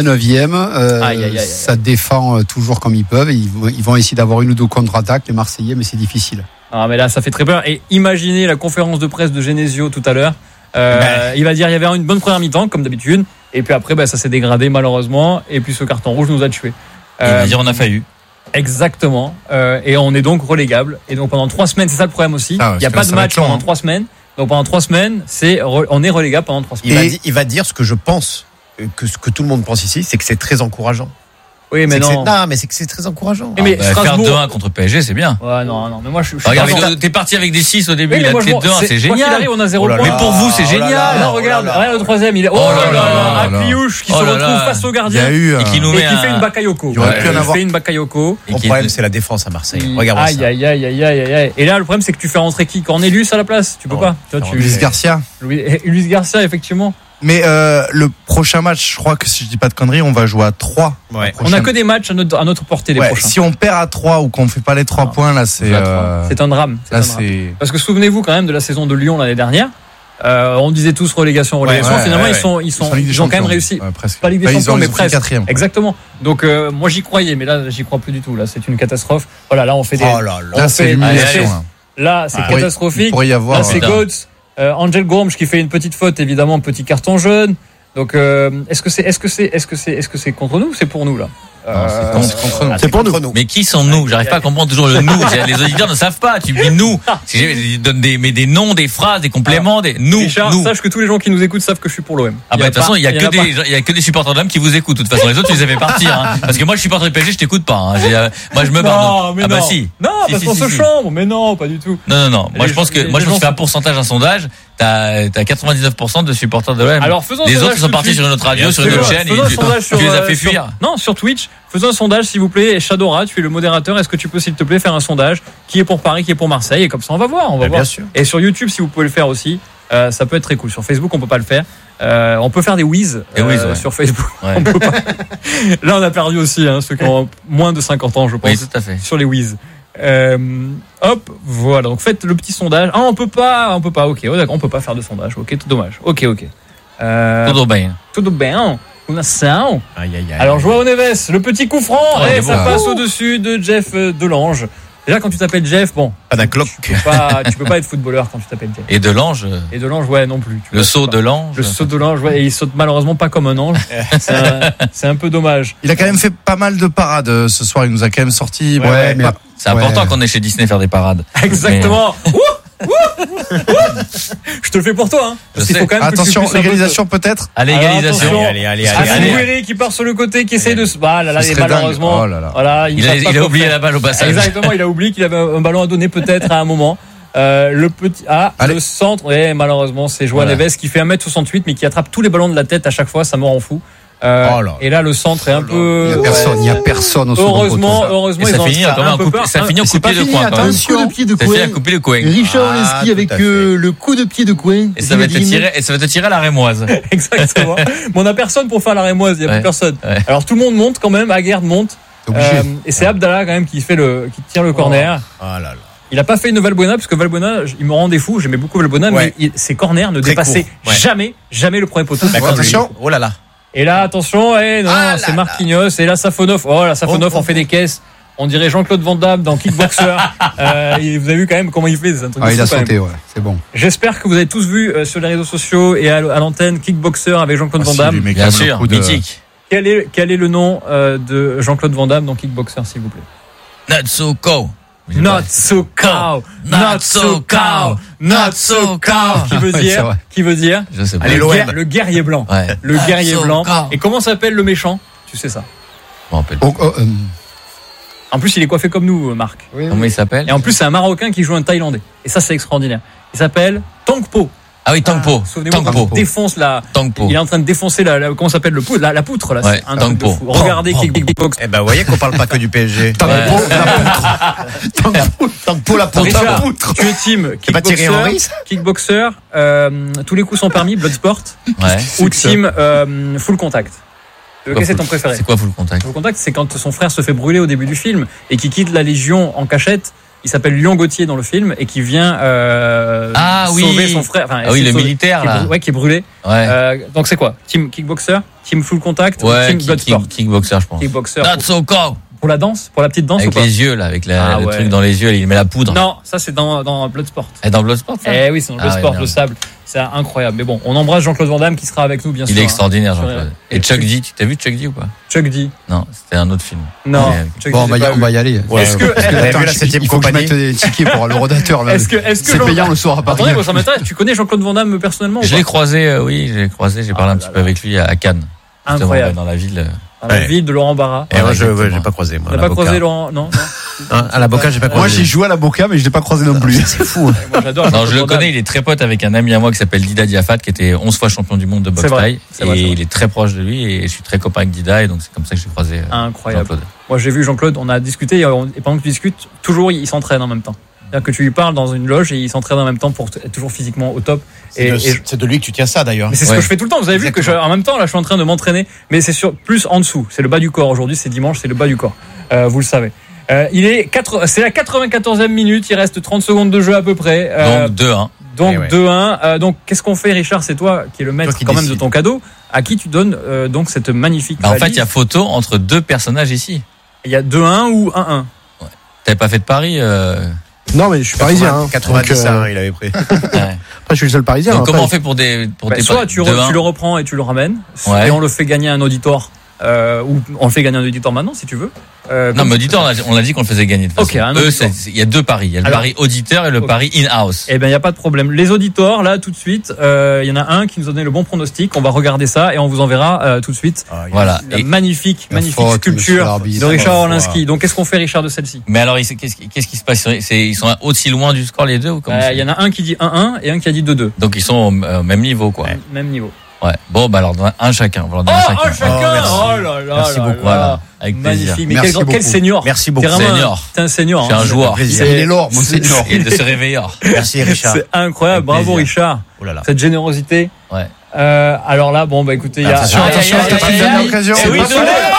89e. Ça défend toujours comme ils peuvent. Ils vont essayer d'avoir une ou deux contre-attaques, les Marseillais, mais c'est difficile. Ah, mais là, ça fait très peur. Et imaginez la conférence de presse de Genesio tout à l'heure. Il va dire il y avait une bonne première mi-temps, comme d'habitude. Et puis après, ça s'est dégradé malheureusement. Et puis ce carton rouge nous a tués. Il va dire on a failli. Exactement. Et on est donc relégable. Et donc pendant 3 semaines, c'est ça le problème aussi. Il n'y a pas de match pendant 3 semaines. Donc pendant 3 semaines, on est relégable pendant 3 semaines. Il va dire ce que je pense, ce que tout le monde pense ici, c'est que c'est très encourageant. Oui, mais non. Mais c'est que c'est très encourageant. Mais faire 2-1 contre PSG, c'est bien. Ouais, non, mais moi je regarde, t'es parti avec des 6 au début, il a fait 2-1, c'est génial. Arrive, on a 0 points. Mais pour vous, c'est génial. Non, regarde, le 3e, il est. Oh là là, un Pliouche qui se retrouve face au gardien et qui fait une Bakayoko. Il fait une Bakayoko. Le problème, c'est la défense à Marseille. Regarde ça. Aïe. Et là, le problème, c'est que tu fais rentrer qui? Cornelius à la place? Tu peux pas. Luis Garcia. Luis Garcia, effectivement. Mais le prochain match, je crois que si je dis pas de conneries, on va jouer à 3. Ouais. On a que des matchs à notre portée, les prochains. Si on perd à 3 ou qu'on fait pas les 3 points, là, c'est un drame. Parce que souvenez-vous quand même de la saison de Lyon l'année dernière. On disait tous relégation. Finalement, ils ont quand même réussi. Pas Ligue des Champions, mais presque. 4e. Exactement. Donc, moi, j'y croyais, mais là, j'y crois plus du tout. Là, c'est une catastrophe. Voilà, là, on fait des. Là, c'est l'humiliation. Là, c'est catastrophique. Là, c'est Goats. Angel Gormch qui fait une petite faute, évidemment, petit carton jaune. Donc, est-ce que c'est contre nous ou c'est pour nous là? C'est pour nous. Mais qui sont nous? J'arrive pas à comprendre toujours le nous. Les auditeurs ne savent pas. Tu dis nous. Ils donnent des noms, des phrases, des compléments, des nous. Richard, sache que tous les gens qui nous écoutent savent que je suis pour l'OM. Ah bah de toute façon, il y a que des supporters de l'OM qui vous écoutent. De toute façon, les autres, tu les avais partir. Parce que moi, je suis supporter de PSG, je t'écoute pas. Moi, je me barre. Ah bah si. Non, parce qu'on se chambre. Mais non, pas du tout. Non. Moi, je pense que je fais un pourcentage, un sondage. T'as 99% de supporters de l'OM. Alors faisons les autres sont partis sur une autre radio, sur une autre chaîne. Tu les as fait fuir. Non, sur Twitch. Faisons un sondage, s'il vous plaît. Et Shadora, tu es le modérateur. Est-ce que tu peux, s'il te plaît, faire un sondage qui est pour Paris, qui est pour Marseille? Et comme ça, on va voir. Bien sûr. Et sur YouTube, si vous pouvez le faire aussi, ça peut être très cool. Sur Facebook, on peut pas le faire. On peut faire des whiz sur Facebook. Ouais. On peut pas. Là, on a perdu aussi ceux qui ont moins de 50 ans, je pense. Oui, tout à fait. Sur les whiz. Hop, voilà. Donc faites le petit sondage. Ah, on peut pas. Ok, d'accord, on peut pas faire de sondage. Ok, tout dommage. Ok. Tout bien. Alors, Joao Neves, le petit coup franc, ça passe au-dessus de Jeff Delange. Déjà, quand tu t'appelles Jeff, bon. Tu peux pas être footballeur quand tu t'appelles Jeff. Et Delange, ouais, non plus. Le saut de l'ange. Le saut de l'ange, ouais, et il saute malheureusement pas comme un ange. C'est un peu dommage. Il a quand même fait pas mal de parades ce soir. Il nous a quand même sorti. Mais c'est important qu'on est chez Disney faire des parades. Exactement. Je te le fais pour toi, Parce qu'il faut quand même attention, égalisation peut-être. Allez, égalisation. Allez. Qui part sur le côté, qui essaye de se. Malheureusement. Voilà, il a oublié la balle au passage. Exactement, il a oublié qu'il avait un ballon à donner peut-être à un moment. Le petit le centre, malheureusement, c'est Joao Neves qui fait 1m68 mais qui attrape tous les ballons de la tête à chaque fois, ça me rend fou. Et là, le centre est un peu. Il y a personne au Heureusement, ça finit en coupé de coin. Attention, coupé de coin. Richard Oleski avec le coup de pied de coin. Et ça va te tirer à la rémoise. Exactement. Mais on a personne pour faire la rémoise. Il y a plus personne. Alors tout le monde monte quand même. Aguerd monte. Et c'est Abdallah quand même qui tire le corner. Il a pas fait une Valbuena parce que Valbuena, il me rendait fou. J'aimais beaucoup Valbuena, mais ses corners ne dépassaient jamais le premier poteau. Attention. Oh là là. Et là, attention, c'est Marquinhos. Et là, Safonov. Safonov en fait des caisses. On dirait Jean-Claude Van Damme dans Kickboxer. Vous avez vu quand même comment il fait, c'est un truc il a sauté, ouais, c'est bon. J'espère que vous avez tous vu sur les réseaux sociaux et à l'antenne Kickboxer avec Jean-Claude Van Damme. Bien sûr, mythique. Quel est le nom de Jean-Claude Van Damme dans Kickboxer, s'il vous plaît? Not so cow. Not so cow. Not so cow. Not so cow. Qui veut dire Je sais pas. Allez, le guerrier blanc. Ouais. Le guerrier blanc. Et comment s'appelle le méchant? Tu sais ça? Je m'en rappelle. En plus, il est coiffé comme nous, Marc. Comment il s'appelle? Et en plus, c'est un Marocain qui joue un Thaïlandais. Et ça, c'est extraordinaire. Il s'appelle Tongpo. Ah oui, Tongpo. Souvenez-vous, il défonce il est en train de défoncer comment s'appelle la poutre là. Ouais, c'est un truc de fou. Regardez Kickbox. Eh ben, vous voyez qu'on parle pas que du PSG. Tongpo la poutre. Richard, tu es team Kickboxer. Tous les coups sont permis. Bloodsport. Ou team Full Contact. Quel est ton préféré? C'est quoi Full Contact? Full Contact, c'est quand son frère se fait brûler au début du film et qui quitte la Légion en cachette. Il s'appelle Lyon Gauthier dans le film et qui vient sauver son frère. Enfin, le militaire là. Qui est brûlé. Ouais. Donc c'est quoi? Team Kickboxer, Team Full Contact, ou Team Bloodsport? Kickboxer, je pense. Kickboxer. Not so cow. Pour la danse, pour la petite danse avec ou pas? les yeux là, avec le truc dans les yeux, il met la poudre. Non, ça c'est dans Bloodsport. Et dans Bloodsport ça? Oui, c'est dans Bloodsport, le sable. C'est incroyable. Mais bon, on embrasse Jean-Claude Van Damme qui sera avec nous bien sûr. Il est extraordinaire Jean-Claude. Et Chuck D, tu t'as vu Chuck D ou pas? Chuck D. Non, c'était un autre film. Non. Bon, on va y aller. Est-ce que vu la 7e compagnie, il faut que je mette des tickets pour le rodateur là. Est-ce que c'est payant le soir à Paris? Attendez, ça m'intéresse. Tu connais Jean-Claude Van Damme personnellement? Je l'ai croisé, j'ai parlé un petit peu avec lui à Cannes. Incroyable. Dans la ville. Dans la ville de Laurent Barra. Et moi, j'ai pas croisé. T'as pas croisé Laurent? Non. À la Boca, j'ai pas croisé. Moi, j'ai joué à la Boca, mais je l'ai pas croisé non plus. C'est fou. Moi, j'adore. Non, je le connais, il est très pote avec un ami à moi qui s'appelle Dida Diafat, qui était 11 fois champion du monde de boxe thaï. Et il est très proche de lui et je suis très copain avec Dida et donc c'est comme ça que j'ai croisé Incroyable. Jean-Claude. Moi, j'ai vu Jean-Claude, on a discuté et pendant que tu discutes, toujours il s'entraîne en même temps. C'est-à-dire que tu lui parles dans une loge et il s'entraîne en même temps pour être toujours physiquement au top. C'est de lui que tu tiens ça d'ailleurs. Mais c'est ce que je fais tout le temps. Vous avez vu que en même temps, là, je suis en train de m'entraîner, mais c'est plus en dessous. C'est le bas du corps. Aujourd'hui, c'est dimanche, c'est le bas du corps. Vous le savez. C'est la 94e minute. Il reste 30 secondes de jeu à peu près. Donc 2-1. Donc qu'est-ce qu'on fait, Richard? C'est toi qui es le maître quand même de ton cadeau. À qui tu donnes donc cette magnifique valise? En fait, il y a photo entre deux personnages ici. Il y a 2-1 ou 1-1. T'avais pas fait de pari Non, mais je suis parisien. 90, il avait pris. Après, je suis le seul parisien. Donc, comment on fait pour tes soit tu le reprends et tu le ramènes, et on le fait gagner à un auditoire. Ou on le fait gagner un auditeur maintenant si tu veux. Non, mais auditeur, on a dit qu'on le faisait gagner de toute façon. Il y a deux paris. Il y a le pari auditeur et le pari in-house. Eh ben, il n'y a pas de problème. Les auditeurs, là, tout de suite, il y en a un qui nous a donné le bon pronostic. On va regarder ça et on vous enverra tout de suite. Voilà. La magnifique sculpture de Richard Orlinski. Donc, qu'est-ce qu'on fait, Richard, de celle-ci? Mais alors, qu'est-ce qui se passe? Ils sont aussi loin du score, les deux, ou comment? Il y en a un qui dit 1-1 et un qui a dit 2-2. Donc, ils sont au même niveau, quoi. Même niveau. Ouais. Bon, bah alors un chacun. Un chacun. Oh là là. Merci beaucoup. Voilà. Avec plaisir. Magnifique. Mais quel senior. Merci beaucoup. T'es un senior. C'est un joueur. Il est l'or, mon senior. Et de se réveiller. Merci Richard. C'est incroyable. Bravo Richard. Oh là là. Cette générosité. Ouais. Alors là, bon bah écoutez, il y a. Attention, l'occasion. Et Marc,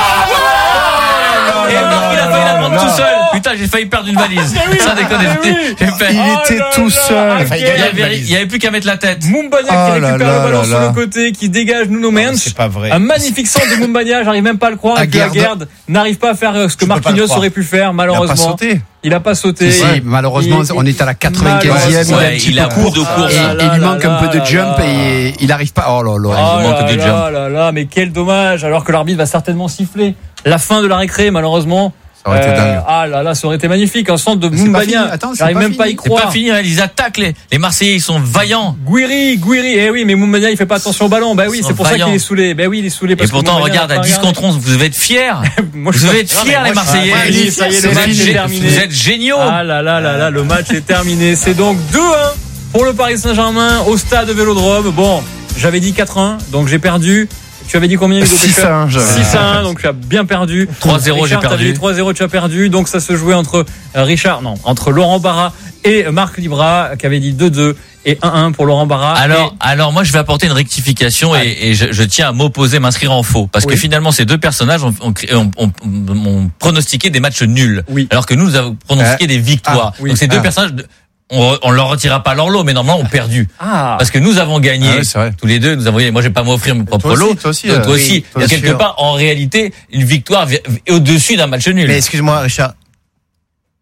il a failli la prendre tout seul. Putain, j'ai failli perdre une valise. Ça déconne. Il était tout seul. Il y avait plus qu'à mettre la tête. Mumbagna qui récupère le ballon sur le côté, qui dégage Nuno Mendes. C'est pas vrai. Un magnifique centre de Mumbagna, j'arrive même pas à le croire. Et puis Aguerd n'arrive pas à faire ce que Marquinhos aurait pu faire, malheureusement. Il a pas sauté. Si, malheureusement, on est à la 95e. Il a court de course. Et il lui manque un peu de jump et il arrive pas. Oh là là. Il manque de jump. Là, mais quel dommage. Alors que l'arbitre va certainement siffler la fin de la récré, malheureusement. Ça aurait été dingue. Ah là là, ça aurait été magnifique. Un centre de Mumbagna. J'arrive même pas à y croire. C'est pas fini, ils attaquent les Marseillais, ils sont vaillants. Guiri. Eh oui, mais Mumbagna, il fait pas attention au ballon. Bah oui, c'est pour ça qu'il est saoulé. Bah oui, il est saoulé parce et pourtant, regarde, à 10 contre 11, vous devez être fiers. Vous devez être fiers, les Marseillais. Ça y est, le match est terminé. Vous êtes géniaux. Ah là là, le match est terminé. C'est donc 2-1 pour le Paris Saint-Germain au stade Vélodrome. Bon, j'avais dit 4-1, donc j'ai perdu. Tu avais dit combien, Hugo? 6-1. 6-1, donc tu as bien perdu. 3-0, j'ai perdu. 3-0, tu as perdu. Donc ça se jouait entre Laurent Barra et Marc Libra, qui avait dit 2-2 et 1-1 pour Laurent Barra. Alors moi, je vais apporter une rectification et je tiens à m'opposer, m'inscrire en faux. Parce que finalement, ces deux personnages ont pronostiqué des matchs nuls. Oui. Alors que nous avons pronostiqué des victoires. Donc ces deux personnages... On leur retirera pas leur lot, mais normalement on perdu. Parce que nous avons gagné tous les deux. Nous avons gagné. Moi, je vais pas m'offrir mon propre lot. Toi aussi. Il y a quelque part, en réalité, une victoire est au-dessus d'un match nul. Mais excuse-moi, Richard.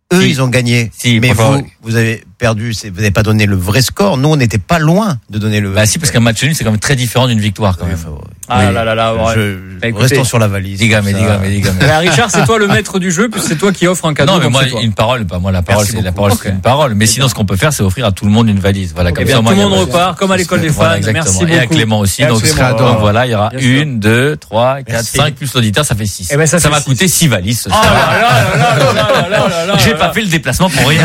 Eux, ils ont gagné. Mais vous avez perdu, vous n'avez pas donné le vrai score. Nous, on n'était pas loin de donner le. Bah si, parce qu'un match nul, c'est quand même très différent d'une victoire quand même. Restons sur la valise. Dis-moi. Richard, c'est toi le maître du jeu, puis c'est toi qui offre un cadeau. Non, mais moi, une parole, la parole, c'est une parole. Mais sinon, ce qu'on peut faire, c'est offrir à tout le monde une valise. Voilà, comme ça, tout le monde repart, comme à l'école des fans. Merci beaucoup. Et à Clément aussi. Donc voilà, il y aura 1, 2, 3, 4, 5 plus l'auditeur, ça fait 6. Ça m'a coûté 6 valises. J'ai pas fait le déplacement pour rien.